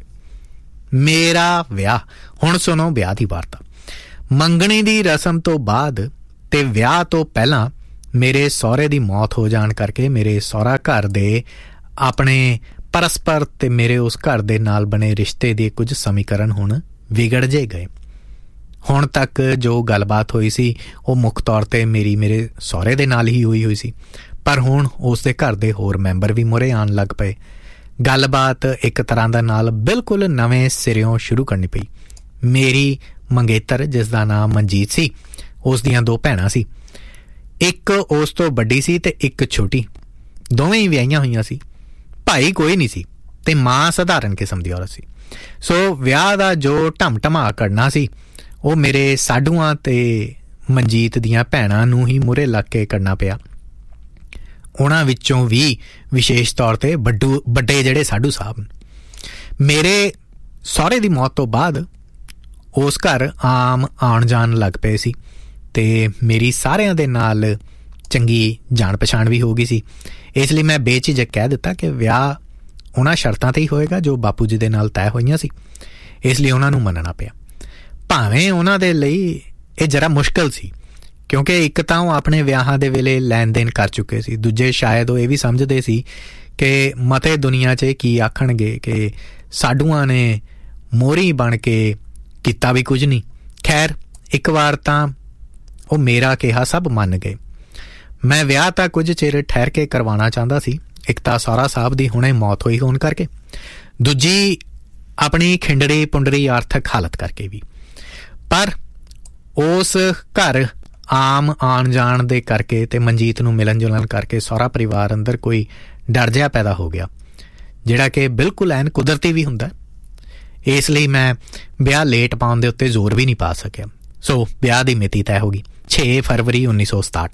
ਮੇਰਾ ਵਿਆਹ, ਹੁਣ ਸੁਣੋ ਵਿਆਹ ਦੀ ਵਾਰਤਾ। ਮੰਗਣੀ ਦੀ ਰਸਮ ਤੋਂ ਬਾਅਦ ਤੇ ਵਿਆਹ ਤੋਂ ਪਹਿਲਾਂ ਮੇਰੇ ਸਹੁਰੇ ਦੀ ਮੌਤ ਹੋ ਜਾਣ ਕਰਕੇ ਮੇਰੇ ਸਹੁਰਾ ਘਰ ਦੇ ਆਪਣੇ ਪਰਸਪਰ ਤੇ ਮੇਰੇ ਉਸ ਘਰ ਦੇ ਨਾਲ ਬਣੇ ਰਿਸ਼ਤੇ ਦੇ ਕੁਝ ਸਮੀਕਰਨ ਹੁਣ ਵਿਗੜ ਜੇ ਗਏ। ਹੁਣ ਤੱਕ ਜੋ ਗੱਲਬਾਤ ਹੋਈ ਸੀ ਉਹ ਮੁੱਖ ਤੌਰ 'ਤੇ ਮੇਰੇ ਸਹੁਰੇ ਦੇ ਨਾਲ ਹੀ ਹੋਈ ਸੀ, ਪਰ ਹੁਣ ਉਸ ਦੇ ਘਰ ਦੇ ਹੋਰ ਮੈਂਬਰ ਵੀ ਮੂਹਰੇ ਆਉਣ ਲੱਗ ਪਏ। ਗੱਲਬਾਤ ਇੱਕ ਤਰ੍ਹਾਂ ਦਾ ਨਾਲ ਬਿਲਕੁਲ ਨਵੇਂ ਸਿਰਿਓਂ ਸ਼ੁਰੂ ਕਰਨੀ ਪਈ। ਮੇਰੀ ਮੰਗੇਤਰ, ਜਿਸ ਦਾ ਨਾਮ ਮਨਜੀਤ ਸੀ, ਉਸ ਦੀਆਂ 2 ਭੈਣਾਂ ਸੀ। ਇੱਕ ਉਸ ਤੋਂ ਵੱਡੀ ਸੀ ਤੇ ਇੱਕ ਛੋਟੀ। ਦੋਵੇਂ ਹੀ ਵਿਆਹੀਆਂ ਹੋਈਆਂ ਸੀ। ਭਾਈ ਕੋਈ ਨਹੀਂ ਸੀ ਤੇ ਮਾਂ ਸਧਾਰਨ ਕਿਸਮ ਦੀ ਔਰਤ ਸੀ। ਸੋ ਵਿਆਹ ਦਾ ਜੋ ਢਮਢਮਾ ਕਰਨਾ ਸੀ ਉਹ ਮੇਰੇ ਸਾਡੂਆਂ ਤੇ ਮਨਜੀਤ ਦੀਆਂ ਭੈਣਾਂ ਨੂੰ ਹੀ ਮੂਹਰੇ ਲੱਗ ਕੇ ਕਰਨਾ ਪਿਆ। ਉਹਨਾਂ ਵਿੱਚੋਂ ਵੀ ਵਿਸ਼ੇਸ਼ ਤੌਰ 'ਤੇ ਵੱਡੇ ਜਿਹੜੇ ਸਾਡੂ ਸਾਹਿਬ, ਮੇਰੇ ਸਹੁਰੇ ਦੀ ਮੌਤ ਤੋਂ ਬਾਅਦ ਉਸ ਘਰ ਆਮ ਆਉਣ ਜਾਣ ਲੱਗ ਪਏ ਸੀ ਅਤੇ ਮੇਰੀ ਸਾਰਿਆਂ ਦੇ ਨਾਲ ਚੰਗੀ ਜਾਣ ਪਛਾਣ ਵੀ ਹੋ ਗਈ ਸੀ। ਇਸ ਲਈ ਮੈਂ ਬੇਝਿਜਕ ਕਹਿ ਦਿੱਤਾ ਕਿ ਵਿਆਹ ਉਹਨਾਂ ਸ਼ਰਤਾਂ 'ਤੇ ਹੀ ਹੋਏਗਾ ਜੋ ਬਾਪੂ ਜੀ ਦੇ ਨਾਲ ਤੈਅ ਹੋਈਆਂ ਸੀ। ਇਸ ਲਈ ਉਹਨਾਂ ਨੂੰ ਮੰਨਣਾ ਪਿਆ, ਭਾਵੇਂ ਉਹਨਾਂ ਦੇ ਲਈ ਇਹ ਜ਼ਰਾ ਮੁਸ਼ਕਿਲ ਸੀ, ਕਿਉਂਕਿ ਇੱਕ ਤਾਂ ਉਹ ਆਪਣੇ ਵਿਆਹਾਂ ਦੇ ਵੇਲੇ ਲੈਣ ਦੇਣ ਕਰ ਚੁੱਕੇ ਸੀ। ਦੂਜੇ ਸ਼ਾਇਦ ਉਹ ਇਹ ਵੀ ਸਮਝਦੇ ਸੀ ਕਿ ਮਤੇ ਦੁਨੀਆ 'ਚ ਕੀ ਆਖਣਗੇ ਕਿ ਸਾਡੂਆਂ ਨੇ ਮੋਹਰੀ ਬਣ ਕੇ ਕੀਤਾ ਵੀ ਕੁਝ ਨਹੀਂ। ਖੈਰ, ਇੱਕ ਵਾਰ ਤਾਂ ਉਹ ਮੇਰਾ ਕਿਹਾ ਸਭ ਮੰਨ ਗਏ। ਮੈਂ ਵਿਆਹ ਤਾਂ ਕੁਝ ਚਿਰ ਠਹਿਰ ਕੇ ਕਰਵਾਉਣਾ ਚਾਹੁੰਦਾ ਸੀ। ਇੱਕ ਤਾਂ ਸਹੁਰਾ ਸਾਹਿਬ ਦੀ ਹੁਣੇ ਮੌਤ ਹੋਈ ਹੋਣ ਕਰਕੇ, ਦੂਜੀ ਆਪਣੀ ਖਿੰਡੜੀ ਪੁੰਡਰੀ ਆਰਥਿਕ ਹਾਲਤ ਕਰਕੇ ਵੀ। ਪਰ ਉਸ ਘਰ ਆਮ ਆਉਣ ਜਾਣ ਦੇ ਕਰਕੇ ਅਤੇ ਮਨਜੀਤ ਨੂੰ ਮਿਲਣ ਜੁਲਣ ਕਰਕੇ ਸਹੁਰਾ ਪਰਿਵਾਰ ਅੰਦਰ ਕੋਈ ਡਰ ਜਿਹਾ ਪੈਦਾ ਹੋ ਗਿਆ, ਜਿਹੜਾ ਕਿ ਬਿਲਕੁਲ ਐਨ ਕੁਦਰਤੀ ਵੀ ਹੁੰਦਾ। ਇਸ ਲਈ ਮੈਂ ਵਿਆਹ ਲੇਟ ਪਾਉਣ ਦੇ ਉੱਤੇ ਜ਼ੋਰ ਵੀ ਨਹੀਂ ਪਾ ਸਕਿਆ। ਸੋ ਵਿਆਹ ਦੀ ਮਿਤੀ ਤੈਅ ਹੋ ਗਈ 6 ਫਰਵਰੀ 1967।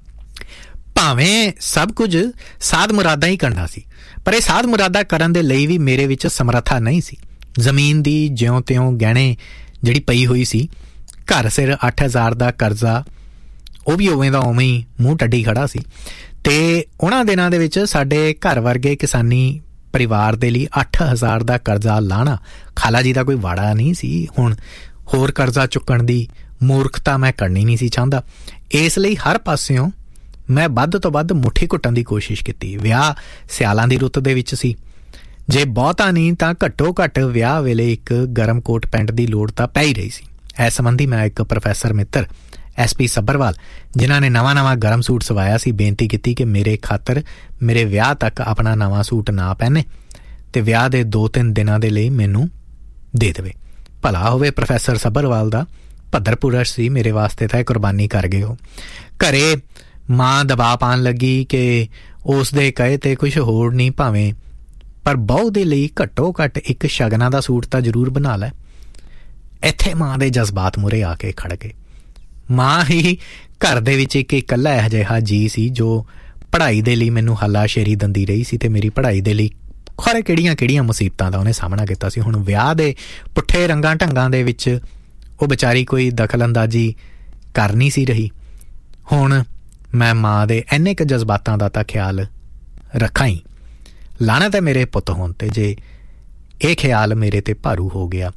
ਭਾਵੇਂ ਸਭ ਕੁਝ ਸਾਧ ਮੁਰਾਦਾਂ ਹੀ ਕਰਨਾ ਸੀ, ਪਰ ਇਹ ਸਾਧ ਮੁਰਾਦਾਂ ਕਰਨ ਦੇ ਲਈ ਵੀ ਮੇਰੇ ਵਿੱਚ ਸਮਰੱਥਾ ਨਹੀਂ ਸੀ, ਜ਼ਮੀਨ ਦੀ ਜਿਉਂ ਤਿਉਂ ਗਹਿਣੇ ਜਿਹੜੀ ਪਈ ਹੋਈ ਸੀ, ਘਰ ਸਿਰ 8,000 ਦਾ ਕਰਜ਼ਾ ਉਹ ਵੀ ਉਵੇਂ ਦਾ ਉਵੇਂ ਹੀ ਮੂੰਹ ਟੱਡੀ ਖੜਾ ਸੀ। ਅਤੇ ਉਹਨਾਂ ਦਿਨਾਂ ਦੇ ਵਿੱਚ ਸਾਡੇ ਘਰ ਵਰਗੇ ਕਿਸਾਨੀ ਪਰਿਵਾਰ ਦੇ ਲਈ 8,000 ਦਾ ਕਰਜ਼ਾ ਲਾਹਣਾ ਖਾਲਾ ਜੀ ਦਾ ਕੋਈ ਵਾੜਾ ਨਹੀਂ ਸੀ। ਹੁਣ ਹੋਰ ਕਰਜ਼ਾ ਚੁੱਕਣ ਦੀ ਮੂਰਖਤਾ ਮੈਂ ਕਰਨੀ ਨਹੀਂ ਸੀ ਚਾਹੁੰਦਾ। ਇਸ ਲਈ ਹਰ ਪਾਸਿਓਂ ਮੈਂ ਵੱਧ ਤੋਂ ਵੱਧ ਮੁੱਠੀ ਘੁੱਟਣ ਦੀ ਕੋਸ਼ਿਸ਼ ਕੀਤੀ। ਵਿਆਹ ਸਿਆਲਾਂ ਦੀ ਰੁੱਤ ਦੇ ਵਿੱਚ ਸੀ, ਜੇ ਬਹੁਤਾ ਨਹੀਂ ਤਾਂ ਘੱਟੋ ਘੱਟ ਵਿਆਹ ਵੇਲੇ ਇੱਕ ਗਰਮ ਕੋਟ ਪੈਂਟ ਦੀ ਲੋੜ ਤਾਂ ਪੈ ਹੀ ਰਹੀ ਸੀ। ਇਸ ਸੰਬੰਧੀ ਮੈਂ ਇੱਕ ਪ੍ਰੋਫੈਸਰ ਮਿੱਤਰ SP ਸੱਭਰਵਾਲ, ਜਿਨ੍ਹਾਂ ਨੇ ਨਵਾਂ ਗਰਮ ਸੂਟ ਸਵਾਇਆ ਸੀ, ਬੇਨਤੀ ਕੀਤੀ ਕਿ ਮੇਰੇ ਖਾਤਰ ਮੇਰੇ ਵਿਆਹ ਤੱਕ ਆਪਣਾ ਨਵਾਂ ਸੂਟ ਨਾ ਪਹਿਨੇ ਅਤੇ ਵਿਆਹ ਦੇ 2-3 ਦਿਨਾਂ ਦੇ ਲਈ ਮੈਨੂੰ ਦੇ ਦੇਵੇ। ਭਲਾ ਹੋਵੇ ਪ੍ਰੋਫੈਸਰ ਸੱਭਰਵਾਲ ਦਾ, ਭੱਦਰ ਪੁਰਸ਼ ਸੀ ਮੇਰੇ ਵਾਸਤੇ ਤਾਂ ਇਹ ਕੁਰਬਾਨੀ ਕਰ ਗਏ। ਉਹ ਘਰੇ ਮਾਂ ਦਬਾਅ ਪਾਉਣ ਲੱਗੀ ਕਿ ਉਸ ਦੇ ਕਹੇ 'ਤੇ ਕੁਛ ਹੋਰ ਨਹੀਂ ਭਾਵੇਂ, ਪਰ ਬਹੂ ਦੇ ਲਈ ਘੱਟੋ ਘੱਟ ਇੱਕ ਸ਼ਗਨਾਂ ਦਾ ਸੂਟ ਤਾਂ ਜ਼ਰੂਰ ਬਣਾ ਲੈ। ਇੱਥੇ ਮਾਂ ਦੇ ਜਜ਼ਬਾਤ ਮੂਹਰੇ ਆ ਕੇ ਖੜ੍ਹ ਗਏ। ਮਾਂ ਹੀ ਘਰ ਦੇ ਵਿੱਚ ਇੱਕ ਇਕੱਲਾ ਇਹੋ ਜਿਹਾ ਜੀ ਸੀ ਜੋ ਪੜ੍ਹਾਈ ਦੇ ਲਈ ਮੈਨੂੰ ਹੱਲਾਸ਼ੇਰੀ ਦਿੰਦੀ ਰਹੀ ਸੀ ਅਤੇ ਮੇਰੀ ਪੜ੍ਹਾਈ ਦੇ ਲਈ ਖਰੇ ਕਿਹੜੀਆਂ ਮੁਸੀਬਤਾਂ ਦਾ ਉਹਨੇ ਸਾਹਮਣਾ ਕੀਤਾ ਸੀ। ਹੁਣ ਵਿਆਹ ਦੇ ਪੁੱਠੇ ਰੰਗਾਂ ਢੰਗਾਂ ਦੇ ਵਿੱਚ ਉਹ ਵਿਚਾਰੀ ਕੋਈ ਦਖਲ ਅੰਦਾਜ਼ੀ ਕਰ ਨਹੀਂ ਸੀ ਰਹੀ। ਹੁਣ ਮੈਂ ਮਾਂ ਦੇ ਇੰਨੇ ਕੁ ਜਜ਼ਬਾਤਾਂ ਦਾ ਤਾਂ ਖਿਆਲ ਰੱਖਾਂ ਹੀ, ਲਾਹਨਤ ਹੈ ਮੇਰੇ ਪੁੱਤ ਹੋਣ 'ਤੇ ਜੇ ਇਹ ਖਿਆਲ ਮੇਰੇ 'ਤੇ ਭਾਰੂ ਹੋ ਗਿਆ।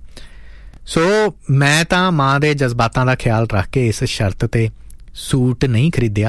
ਸੋ ਮੈਂ ਤਾਂ ਮਾਂ ਦੇ ਜਜ਼ਬਾਤਾਂ ਦਾ ਖਿਆਲ ਰੱਖ ਕੇ ਇਸ ਸ਼ਰਤ 'ਤੇ ਸੂਟ ਨਹੀਂ ਖਰੀਦਿਆ,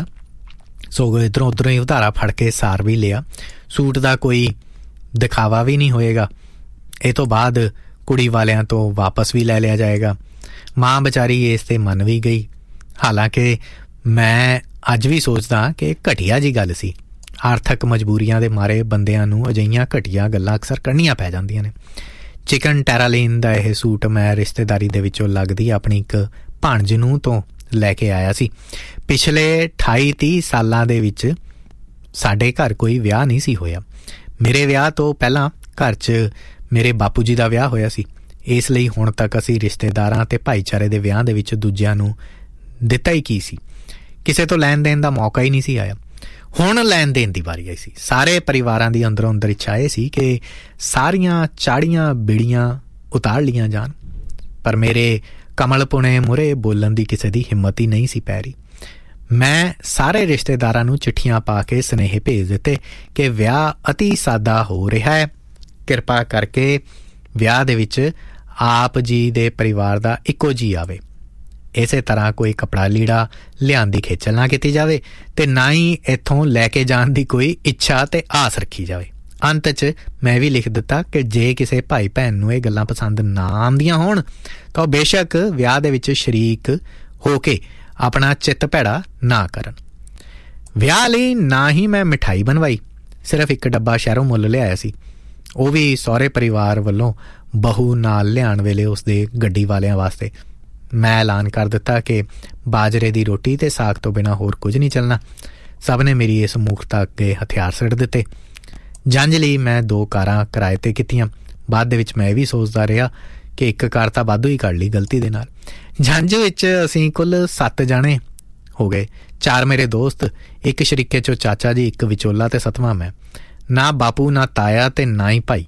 ਸਗੋਂ ਇੱਧਰੋਂ ਉੱਧਰੋਂ ਹੀ ਉਧਾਰਾ ਫੜ ਕੇ ਸਾਰ ਵੀ ਲਿਆ। ਸੂਟ ਦਾ ਕੋਈ ਦਿਖਾਵਾ ਵੀ ਨਹੀਂ ਹੋਏਗਾ, ਇਹ ਤੋਂ ਬਾਅਦ ਕੁੜੀ ਵਾਲਿਆਂ ਤੋਂ ਵਾਪਸ ਵੀ ਲੈ ਲਿਆ ਜਾਏਗਾ। ਮਾਂ ਵਿਚਾਰੀ ਇਸ 'ਤੇ ਮੰਨ ਵੀ ਗਈ। ਹਾਲਾਂਕਿ ਮੈਂ ਅੱਜ ਵੀ ਸੋਚਦਾ ਕਿ ਘਟੀਆ ਜਿਹੀ ਗੱਲ ਸੀ। ਆਰਥਿਕ ਮਜਬੂਰੀਆਂ ਦੇ ਮਾਰੇ ਬੰਦਿਆਂ ਨੂੰ ਅਜਿਹੀਆਂ ਘਟੀਆ ਗੱਲਾਂ ਅਕਸਰ ਕਰਨੀਆਂ ਪੈ ਜਾਂਦੀਆਂ ਨੇ। ਚਿਕਨ ਟੈਰਾਲੀਨ ਦਾ ਇਹ ਸੂਟ ਮੈਂ ਰਿਸ਼ਤੇਦਾਰੀ ਦੇ ਵਿੱਚੋਂ ਲੱਗਦੀ ਆਪਣੀ ਇੱਕ ਭਾਣਜ ਨੂੰ ਤੋਂ ਲੈ ਕੇ ਆਇਆ ਸੀ। ਪਿਛਲੇ 28-30 ਸਾਲਾਂ ਦੇ ਵਿੱਚ ਸਾਡੇ ਘਰ ਕੋਈ ਵਿਆਹ ਨਹੀਂ ਸੀ ਹੋਇਆ। ਮੇਰੇ ਵਿਆਹ ਤੋਂ ਪਹਿਲਾਂ ਘਰ 'ਚ ਮੇਰੇ ਬਾਪੂ ਜੀ ਦਾ ਵਿਆਹ ਹੋਇਆ ਸੀ। ਇਸ ਲਈ ਹੁਣ ਤੱਕ ਅਸੀਂ ਰਿਸ਼ਤੇਦਾਰਾਂ ਅਤੇ ਭਾਈਚਾਰੇ ਦੇ ਵਿਆਹ ਦੇ ਵਿੱਚ ਦੂਜਿਆਂ ਨੂੰ ਦਿੱਤਾ ਹੀ ਕੀ ਸੀ, ਕਿਸੇ ਤੋਂ ਲੈਣ ਦੇਣ ਦਾ ਮੌਕਾ ਹੀ ਨਹੀਂ ਸੀ ਆਇਆ। ਹੁਣ ਲੈਣ ਦੇਣ ਦੀ ਵਾਰੀ ਆਈ ਸੀ। ਸਾਰੇ ਪਰਿਵਾਰਾਂ ਦੀ ਅੰਦਰੋਂ ਅੰਦਰ ਇੱਛਾ ਇਹ ਸੀ ਕਿ ਸਾਰੀਆਂ ਚਾੜੀਆਂ ਬੀੜੀਆਂ ਉਤਾਰ ਲੀਆਂ ਜਾਣ, ਪਰ ਮੇਰੇ ਕਮਲਪੁਣੇ ਮੂਹਰੇ ਬੋਲਣ ਦੀ ਕਿਸੇ ਦੀ ਹਿੰਮਤ ਹੀ ਨਹੀਂ ਸੀ ਪੈ ਰਹੀ। ਮੈਂ ਸਾਰੇ ਰਿਸ਼ਤੇਦਾਰਾਂ ਨੂੰ ਚਿੱਠੀਆਂ ਪਾ ਕੇ ਸੁਨੇਹੇ ਭੇਜ ਦਿੱਤੇ ਕਿ ਵਿਆਹ ਅਤੀ ਸਾਦਾ ਹੋ ਰਿਹਾ ਹੈ, ਕਿਰਪਾ ਕਰਕੇ ਵਿਆਹ ਦੇ ਵਿੱਚ ਆਪ ਜੀ ਦੇ ਪਰਿਵਾਰ ਦਾ ਇੱਕੋ ਜੀ ਆਵੇ। ਇਸੇ ਤਰ੍ਹਾਂ ਕੋਈ ਕੱਪੜਾ ਲੀੜਾ ਲਿਆਉਣ ਦੀ ਖੇਚਲ ਨਾ ਕੀਤੀ ਜਾਵੇ ਅਤੇ ਨਾ ਹੀ ਇੱਥੋਂ ਲੈ ਕੇ ਜਾਣ ਦੀ ਕੋਈ ਇੱਛਾ ਅਤੇ ਆਸ ਰੱਖੀ ਜਾਵੇ। ਅੰਤ 'ਚ ਮੈਂ ਵੀ ਲਿਖ ਦਿੱਤਾ ਕਿ ਜੇ ਕਿਸੇ ਭਾਈ ਭੈਣ ਨੂੰ ਇਹ ਗੱਲਾਂ ਪਸੰਦ ਨਾ ਆਉਂਦੀਆਂ ਹੋਣ ਤਾਂ ਉਹ ਬੇਸ਼ੱਕ ਵਿਆਹ ਦੇ ਵਿੱਚ ਸ਼ਰੀਕ ਹੋ ਕੇ ਆਪਣਾ ਚਿੱਤ ਭੈੜਾ ਨਾ ਕਰਨ। ਵਿਆਹ ਲਈ ਨਾ ਹੀ ਮੈਂ ਮਿਠਾਈ ਬਣਵਾਈ, ਸਿਰਫ ਇੱਕ ਡੱਬਾ ਸ਼ਹਿਰੋਂ ਮੁੱਲ ਲਿਆਇਆ ਸੀ, ਉਹ ਵੀ ਸਹੁਰੇ ਪਰਿਵਾਰ ਵੱਲੋਂ ਬਹੂ ਨਾਲ ਲਿਆਉਣ ਵੇਲੇ ਉਸਦੇ ਗੱਡੀ ਵਾਲਿਆਂ ਵਾਸਤੇ। ਮੈਂ ਐਲਾਨ ਕਰ ਦਿੱਤਾ ਕਿ ਬਾਜਰੇ ਦੀ ਰੋਟੀ ਅਤੇ ਸਾਗ ਤੋਂ ਬਿਨਾਂ ਹੋਰ ਕੁਝ ਨਹੀਂ ਚੱਲਣਾ। ਸਭ ਨੇ ਮੇਰੀ ਇਸ ਮੂਰਖਤਾ ਅੱਗੇ ਹਥਿਆਰ ਸਿੱਟ ਦਿੱਤੇ। ਜੰਝ ਲਈ ਮੈਂ 2 ਕਾਰਾਂ ਕਿਰਾਏ 'ਤੇ ਕੀਤੀਆਂ। ਬਾਅਦ ਦੇ ਵਿੱਚ ਮੈਂ ਇਹ ਵੀ ਸੋਚਦਾ ਰਿਹਾ ਕਿ ਇੱਕ ਕਾਰ ਤਾਂ ਵਾਧੂ ਹੀ ਕੱਢ ਲਈ ਗਲਤੀ ਦੇ ਨਾਲ। ਜੰਝ ਵਿੱਚ ਅਸੀਂ ਕੁੱਲ 7 ਜਾਣੇ ਹੋ ਗਏ, 4 ਮੇਰੇ ਦੋਸਤ, ਇੱਕ ਸ਼ਰੀਕੇ 'ਚੋਂ ਚਾਚਾ ਜੀ, ਇੱਕ ਵਿਚੋਲਾ ਅਤੇ 7ਵਾਂ ਮੈਂ। ਨਾ ਬਾਪੂ, ਨਾ ਤਾਇਆ ਅਤੇ ਨਾ ਹੀ ਭਾਈ।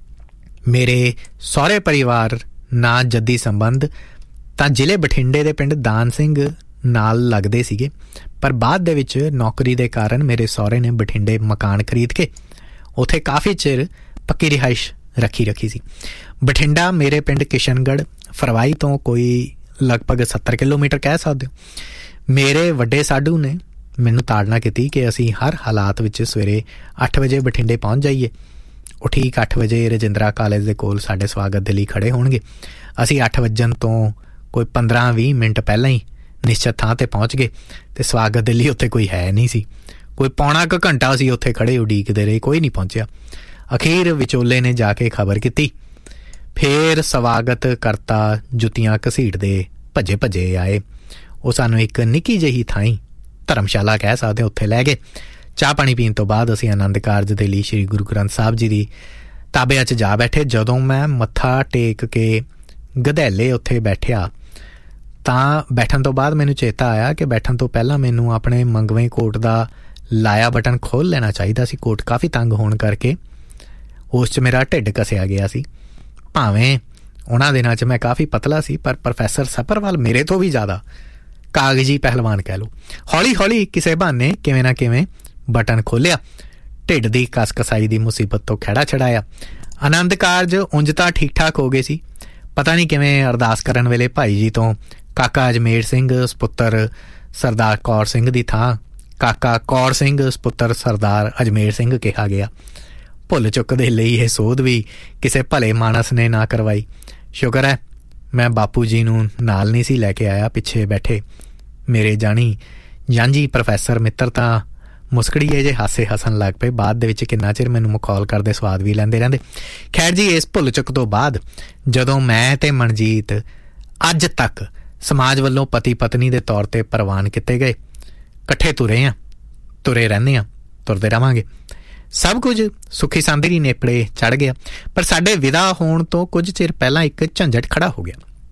ਮੇਰੇ ਸਹੁਰੇ ਪਰਿਵਾਰ ਨਾ ਜੱਦੀ ਸੰਬੰਧ ਤਾਂ ਜ਼ਿਲ੍ਹੇ ਬਠਿੰਡੇ ਦੇ ਪਿੰਡ ਦਾਨ ਸਿੰਘ ਨਾਲ ਲੱਗਦੇ ਸੀਗੇ, ਪਰ ਬਾਅਦ ਦੇ ਵਿੱਚ ਨੌਕਰੀ ਦੇ ਕਾਰਨ ਮੇਰੇ ਸਹੁਰੇ ਨੇ ਬਠਿੰਡੇ ਮਕਾਨ ਖਰੀਦ ਕੇ ਉੱਥੇ ਕਾਫੀ ਚਿਰ ਪੱਕੀ ਰਿਹਾਇਸ਼ ਰੱਖੀ ਸੀ। ਬਠਿੰਡਾ ਮੇਰੇ ਪਿੰਡ ਕਿਸ਼ਨਗੜ੍ਹ ਫਰਵਾਈ ਤੋਂ ਕੋਈ ਲਗਭਗ 70 ਕਿਲੋਮੀਟਰ ਕਹਿ ਸਕਦੇ ਹੋ। ਮੇਰੇ ਵੱਡੇ ਸਾਡੂ ਨੇ ਮੈਨੂੰ ਤਾੜਨਾ ਕੀਤੀ ਕਿ ਅਸੀਂ ਹਰ ਹਾਲਾਤ ਵਿੱਚ ਸਵੇਰੇ 8 ਵਜੇ ਬਠਿੰਡੇ ਪਹੁੰਚ ਜਾਈਏ। ਉਹ ਠੀਕ 8 ਵਜੇ ਰਜਿੰਦਰਾ ਕਾਲਜ ਦੇ ਕੋਲ ਸਾਡੇ ਸਵਾਗਤ ਦੇ ਲਈ ਖੜ੍ਹੇ ਹੋਣਗੇ। ਅਸੀਂ 8 ਵਜਣ ਤੋਂ ਕੋਈ 15-20 ਮਿੰਟ ਪਹਿਲਾਂ ਹੀ ਨਿਸ਼ਚਿਤ ਥਾਂ 'ਤੇ ਪਹੁੰਚ ਗਏ ਅਤੇ ਸਵਾਗਤ ਦੇ ਲਈ ਉੱਥੇ ਕੋਈ ਹੈ ਨਹੀਂ ਸੀ। ਕੋਈ ਪੌਣਾ ਕੁ ਘੰਟਾ ਅਸੀਂ ਉੱਥੇ ਖੜ੍ਹੇ ਉਡੀਕਦੇ ਰਹੇ, ਕੋਈ ਨਹੀਂ ਪਹੁੰਚਿਆ। ਅਖੀਰ ਵਿਚੋਲੇ ਨੇ ਜਾ ਕੇ ਖਬਰ ਕੀਤੀ। ਫਿਰ ਸਵਾਗਤ ਕਰਤਾ ਜੁੱਤੀਆਂ ਘਸੀਟਦੇ ਭੱਜੇ ਆਏ। ਉਹ ਸਾਨੂੰ ਇੱਕ ਨਿੱਕੀ ਜਿਹੀ ਥਾਈਂ, ਧਰਮਸ਼ਾਲਾ ਕਹਿ ਸਕਦੇ, ਉੱਥੇ ਲੈ ਗਏ। ਚਾਹ ਪਾਣੀ ਪੀਣ ਤੋਂ ਬਾਅਦ ਅਸੀਂ ਆਨੰਦ ਕਾਰਜ ਦੇ ਲਈ ਸ਼੍ਰੀ ਗੁਰੂ ਗ੍ਰੰਥ ਸਾਹਿਬ ਜੀ ਦੀ ਤਾਬਿਆਂ 'ਚ ਜਾ ਬੈਠੇ। ਜਦੋਂ ਮੈਂ ਮੱਥਾ ਟੇਕ ਕੇ ਗਧੈਲੇ ਉੱਥੇ ਬੈਠਿਆ ਤਾਂ ਬੈਠਣ ਤੋਂ ਬਾਅਦ ਮੈਨੂੰ ਚੇਤਾ ਆਇਆ ਕਿ ਬੈਠਣ ਤੋਂ ਪਹਿਲਾਂ ਮੈਨੂੰ ਆਪਣੇ ਮੰਗਵੇਂ ਕੋਟ ਦਾ ਲਾਇਆ ਬਟਨ ਖੋਲ੍ਹ ਲੈਣਾ ਚਾਹੀਦਾ ਸੀ। ਕੋਟ ਕਾਫੀ ਤੰਗ ਹੋਣ ਕਰਕੇ ਉਸ 'ਚ ਮੇਰਾ ਢਿੱਡ ਕੱਸਿਆ ਗਿਆ ਸੀ। ਭਾਵੇਂ ਉਹਨਾਂ ਦਿਨਾਂ 'ਚ ਮੈਂ ਕਾਫੀ ਪਤਲਾ ਸੀ, ਪਰ ਪ੍ਰੋਫੈਸਰ ਸੱਭਰਵਾਲ ਮੇਰੇ ਤੋਂ ਵੀ ਜ਼ਿਆਦਾ ਕਾਗਜ਼ੀ ਪਹਿਲਵਾਨ ਕਹਿ ਲਓ। ਹੌਲੀ ਹੌਲੀ ਕਿਸੇ ਬਹਾਨੇ ਕਿਵੇਂ ਨਾ ਕਿਵੇਂ ਬਟਨ ਖੋਲ੍ਹਿਆ, ਢਿੱਡ ਦੀ ਕਸਕਸਾਈ ਦੀ ਮੁਸੀਬਤ ਤੋਂ ਖਹਿੜਾ ਛਡਾਇਆ। ਆਨੰਦ ਕਾਰਜ ਉਂਝ ਤਾਂ ਠੀਕ ਠਾਕ ਹੋ ਗਏ ਸੀ। ਪਤਾ ਨਹੀਂ ਕਿਵੇਂ ਅਰਦਾਸ ਕਰਨ ਵੇਲੇ ਭਾਈ ਜੀ ਤੋਂ ਕਾਕਾ ਅਜਮੇਰ ਸਿੰਘ ਸਪੁੱਤਰ ਸਰਦਾਰ ਕੌਰ ਸਿੰਘ ਦੀ ਥਾਂ ਕਾਕਾ ਕੌਰ ਸਿੰਘ ਸਪੁੱਤਰ ਸਰਦਾਰ ਅਜਮੇਰ ਸਿੰਘ ਕਿਹਾ ਗਿਆ। ਭੁੱਲ ਚੁੱਕ ਦੇ ਲਈ ਇਹ ਸੋਧ ਵੀ ਕਿਸੇ ਭਲੇ ਮਾਨਸ ਨੇ ਨਾ ਕਰਵਾਈ। ਸ਼ੁਕਰ ਹੈ ਮੈਂ ਬਾਪੂ ਜੀ ਨੂੰ ਨਾਲ ਨਹੀਂ ਸੀ ਲੈ ਕੇ ਆਇਆ। ਪਿੱਛੇ ਬੈਠੇ ਮੇਰੇ ਜਾਂਝੀ ਪ੍ਰੋਫੈਸਰ ਮਿੱਤਰ ਤਾਂ ਮੁਸਕੜੀਏ ਜੇ ਹਾਸੇ ਹੱਸਣ ਲੱਗ ਪਏ। ਬਾਅਦ ਦੇ ਵਿੱਚ ਕਿੰਨਾ ਚਿਰ ਮੈਨੂੰ ਮਖੌਲ ਕਰਦੇ ਸਵਾਦ ਵੀ ਲੈਂਦੇ ਰਹਿੰਦੇ। ਖੈਰ ਜੀ, ਇਸ ਭੁੱਲ ਚੁੱਕ ਤੋਂ ਬਾਅਦ ਜਦੋਂ ਮੈਂ ਤੇ ਮਨਜੀਤ ਅੱਜ ਤੱਕ ਸਮਾਜ ਵੱਲੋਂ ਪਤੀ ਪਤਨੀ ਦੇ ਤੌਰ 'ਤੇ ਪ੍ਰਵਾਨ ਕੀਤੇ ਗਏ, ਇਕੱਠੇ ਤੁਰੇ ਰਹਿੰਦੇ ਹਾਂ, ਤੁਰਦੇ ਰਹਾਂਗੇ। ਸਭ ਕੁਝ ਸੁੱਖੀ ਸਾਂਦਰੀ ਨੇਪੜੇ ਚੜ੍ਹ ਗਿਆ। ਪਰ ਸਾਡੇ ਵਿਦਾ ਹੋਣ ਤੋਂ ਕੁਝ ਚਿਰ ਪਹਿਲਾਂ ਇੱਕ ਝੰਜਟ ਖੜਾ ਹੋ ਗਿਆ।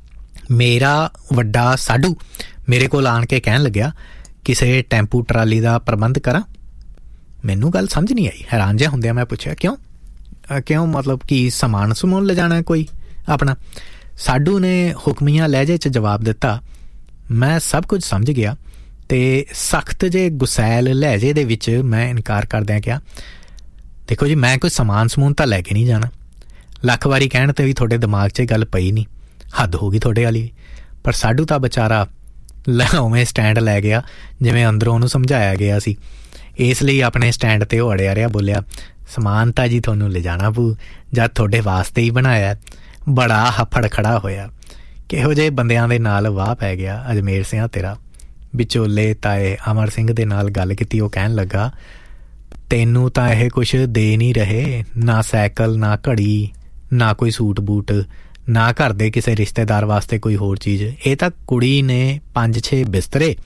ਮੇਰਾ ਵੱਡਾ ਸਾਡੂ ਮੇਰੇ ਕੋਲ ਆਣ ਕੇ ਕਹਿਣ ਲੱਗਿਆ, ਕਿਸੇ ਟੈਂਪੂ ਟਰਾਲੀ ਦਾ ਪ੍ਰਬੰਧ ਕਰਾਂ। ਮੈਨੂੰ ਗੱਲ ਸਮਝ ਨਹੀਂ ਆਈ। ਹੈਰਾਨ ਜਿਹਾ ਹੁੰਦਿਆਂ ਮੈਂ ਪੁੱਛਿਆ, ਕਿਉਂ ਮਤਲਬ ਕੀ ਸਮਾਨ ਸਮੂਨ ਲਿਜਾਣਾ ਕੋਈ ਆਪਣਾ? ਸਾਡੂ ਨੇ ਹੁਕਮੀਆਂ ਲਹਿਜੇ 'ਚ ਜਵਾਬ ਦਿੱਤਾ। ਮੈਂ ਸਭ ਕੁਝ ਸਮਝ ਗਿਆ ਤੇ ਸਖਤ ਜੇ ਗੁਸੈਲ ਲਹਿਜੇ ਦੇ ਵਿੱਚ ਮੈਂ ਇਨਕਾਰ ਕਰਦਿਆਂ ਕਿਹਾ, ਦੇਖੋ ਜੀ, ਮੈਂ ਕੋਈ ਸਮਾਨ ਸਮੂਨ ਤਾਂ ਲੈ ਕੇ ਨਹੀਂ ਜਾਣਾ। ਲੱਖ ਵਾਰੀ ਕਹਿਣ 'ਤੇ ਵੀ ਤੁਹਾਡੇ ਦਿਮਾਗ 'ਚ ਗੱਲ ਪਈ ਨਹੀਂ। ਹੱਦ ਹੋ ਗਈ ਤੁਹਾਡੇ ਵਾਲੀ। ਪਰ ਸਾਡੂ ਤਾਂ ਵਿਚਾਰਾ ਉਵੇਂ ਸਟੈਂਡ ਲੈ ਗਿਆ ਜਿਵੇਂ ਅੰਦਰੋਂ ਉਹਨੂੰ ਸਮਝਾਇਆ ਗਿਆ ਸੀ। ਇਸ ਲਈ ਆਪਣੇ ਸਟੈਂਡ 'ਤੇ ਉਹ ਅੜਿਆ ਰਿਹਾ। ਬੋਲਿਆ, ਸਮਾਨ ਤਾਂ ਜੀ ਤੁਹਾਨੂੰ ਲਿਜਾਣਾ ਪਊ, ਜਦ ਤੁਹਾਡੇ ਵਾਸਤੇ ਹੀ ਬਣਾਇਆ। ਬੜਾ ਹੱਫੜ ਖੜਾ ਹੋਇਆ। ਕਿਹੋ ਜਿਹੇ ਬੰਦਿਆਂ ਦੇ ਨਾਲ ਵਾਹ ਪੈ ਗਿਆ ਅਜਮੇਰ ਸਿੰਘ ਤੇਰਾ। ਵਿਚੋਲੇ ਤਾਏ ਅਮਰ ਸਿੰਘ ਦੇ ਨਾਲ ਗੱਲ ਕੀਤੀ। ਉਹ ਕਹਿਣ ਲੱਗਾ, ਤੈਨੂੰ ਤਾਂ ਇਹ ਕੁਛ ਦੇ ਨਹੀਂ ਰਹੇ, ਨਾ ਸਾਈਕਲ, ਨਾ ਘੜੀ, ਨਾ ਕੋਈ ਸੂਟ ਬੂਟ, ਨਾ ਘਰ ਦੇ ਕਿਸੇ ਰਿਸ਼ਤੇਦਾਰ ਵਾਸਤੇ ਕੋਈ ਹੋਰ ਚੀਜ਼। ਇਹ ਤਾਂ ਕੁੜੀ ਨੇ 5-6 ਬਿਸਤਰੇ।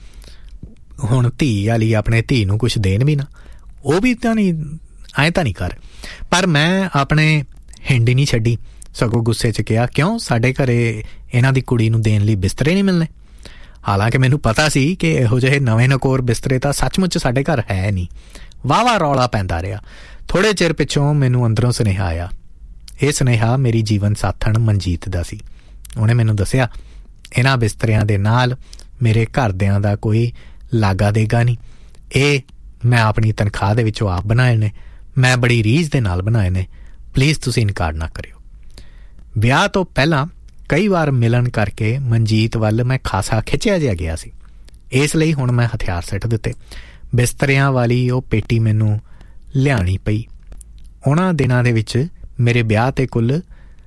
ਹੁਣ ਧੀ ਵਾਲੀ ਆਪਣੇ ਧੀ ਨੂੰ ਕੁਛ ਦੇਣ ਵੀ ਨਾ, ਉਹ ਵੀ ਤਾਂ ਨਹੀਂ, ਐਂ ਤਾਂ ਨਹੀਂ ਕਰ। ਪਰ ਮੈਂ ਆਪਣੇ ਹਿੰਡ ਨਹੀਂ ਛੱਡੀ, ਸਗੋਂ ਗੁੱਸੇ 'ਚ ਕਿਹਾ, ਕਿਉਂ ਸਾਡੇ ਘਰੇ ਇਹਨਾਂ ਦੀ ਕੁੜੀ ਨੂੰ ਦੇਣ ਲਈ ਬਿਸਤਰੇ ਨਹੀਂ ਮਿਲਣੇ? ਹਾਲਾਂਕਿ ਮੈਨੂੰ ਪਤਾ ਸੀ ਕਿ ਇਹੋ ਜਿਹੇ ਨਵੇਂ ਨਕੋਰ ਬਿਸਤਰੇ ਤਾਂ ਸੱਚਮੁੱਚ ਸਾਡੇ ਘਰ ਹੈ ਨਹੀਂ। ਵਾਹਵਾ ਰੌਲਾ ਪੈਂਦਾ ਰਿਹਾ। ਥੋੜ੍ਹੇ ਚਿਰ ਪਿੱਛੋਂ ਮੈਨੂੰ ਅੰਦਰੋਂ ਸੁਨੇਹਾ ਆਇਆ। ਇਹ ਸੁਨੇਹਾ ਮੇਰੀ ਜੀਵਨ ਸਾਥਣ ਮਨਜੀਤ ਦਾ ਸੀ। ਉਹਨੇ ਮੈਨੂੰ ਦੱਸਿਆ, ਇਹਨਾਂ ਬਿਸਤਰਿਆਂ ਦੇ ਨਾਲ ਮੇਰੇ ਘਰਦਿਆਂ ਦਾ ਕੋਈ ਲਾਗਾ ਦੇਗਾ ਨਹੀਂ। ਇਹ ਮੈਂ ਆਪਣੀ ਤਨਖਾਹ ਦੇ ਵਿੱਚੋਂ ਆਪ ਬਣਾਏ ਨੇ, ਮੈਂ ਬੜੀ ਰੀਝ ਦੇ ਨਾਲ ਬਣਾਏ ਨੇ। ਪਲੀਜ਼ ਤੁਸੀਂ ਇਨਕਾਰ ਨਾ ਕਰਿਓ। ਵਿਆਹ ਤੋਂ ਪਹਿਲਾਂ ਕਈ ਵਾਰ ਮਿਲਣ ਕਰਕੇ ਮਨਜੀਤ ਵੱਲ ਮੈਂ ਖਾਸਾ ਖਿੱਚਿਆ ਜਿਹਾ ਗਿਆ ਸੀ। ਇਸ ਲਈ ਹੁਣ ਮੈਂ ਹਥਿਆਰ ਸਿੱਟ ਦਿੱਤੇ। ਬਿਸਤਰਿਆਂ ਵਾਲੀ ਉਹ ਪੇਟੀ ਮੈਨੂੰ ਲਿਆਉਣੀ ਪਈ। ਉਹਨਾਂ ਦਿਨਾਂ ਦੇ ਵਿੱਚ ਮੇਰੇ ਵਿਆਹ 'ਤੇ ਕੁੱਲ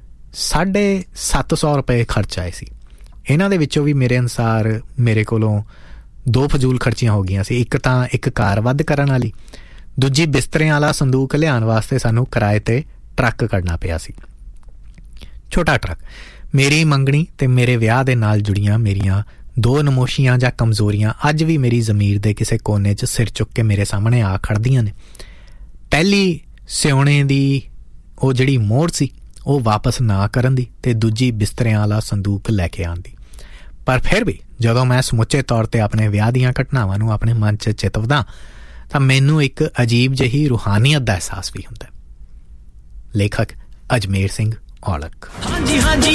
750 ਰੁਪਏ ਖਰਚ ਆਏ ਸੀ। ਇਹਨਾਂ ਦੇ ਵਿੱਚੋਂ ਵੀ ਮੇਰੇ ਅਨੁਸਾਰ ਮੇਰੇ ਕੋਲੋਂ 2 ਫਜ਼ੂਲ ਖਰਚੀਆਂ ਹੋ ਗਈਆਂ ਸੀ। ਇੱਕ ਤਾਂ ਇੱਕ ਕਾਰ ਵੱਧ ਕਰਨ ਵਾਲੀ, ਦੂਜੀ ਬਿਸਤਰਿਆਂ ਵਾਲਾ ਸੰਦੂਕ ਲਿਆਉਣ ਵਾਸਤੇ ਸਾਨੂੰ ਕਿਰਾਏ 'ਤੇ ਟਰੱਕ ਕੱਢਣਾ ਪਿਆ ਸੀ, ਛੋਟਾ ਟਰੱਕ। ਮੇਰੀ ਮੰਗਣੀ ਤੇ ਮੇਰੇ ਵਿਆਹ ਦੇ ਨਾਲ ਜੁੜੀਆਂ ਮੇਰੀਆਂ 2 ਨਮੋਸ਼ੀਆਂ ਜਾਂ ਕਮਜ਼ੋਰੀਆਂ ਅੱਜ ਵੀ ਮੇਰੀ ਜ਼ਮੀਰ ਦੇ ਕਿਸੇ ਕੋਨੇ 'ਚ ਸਿਰ ਚੁੱਕ ਕੇ ਮੇਰੇ ਸਾਹਮਣੇ ਆ ਖੜ੍ਹਦੀਆਂ ਨੇ। ਪਹਿਲੀ ਸਿਉਣੇ ਦੀ ਉਹ ਜਿਹੜੀ ਮੋੜ ਸੀ ਉਹ ਵਾਪਸ ਨਾ ਕਰਨ ਦੀ, ਤੇ ਦੂਜੀ ਬਿਸਤਰਿਆਂ ਵਾਲਾ ਸੰਦੂਕ ਲੈ ਕੇ ਆਉਣ ਦੀ। ਪਰ ਫਿਰ ਵੀ ਜਦੋਂ ਮੈਂ ਸਮੁੱਚੇ ਤੌਰ 'ਤੇ ਆਪਣੇ ਵਿਆਹ ਦੀਆਂ ਘਟਨਾਵਾਂ ਨੂੰ ਆਪਣੇ ਮਨ 'ਚ ਚਿਤਵਦਾ ਤਾਂ ਮੈਨੂੰ ਇੱਕ ਅਜੀਬ ਜਿਹੀ ਰੂਹਾਨੀਅਤ ਦਾ ਅਹਿਸਾਸ ਵੀ ਹੁੰਦਾ। ਲੇਖਕ ਅਜਮੇਰ ਸਿੰਘ ਔਲਖ।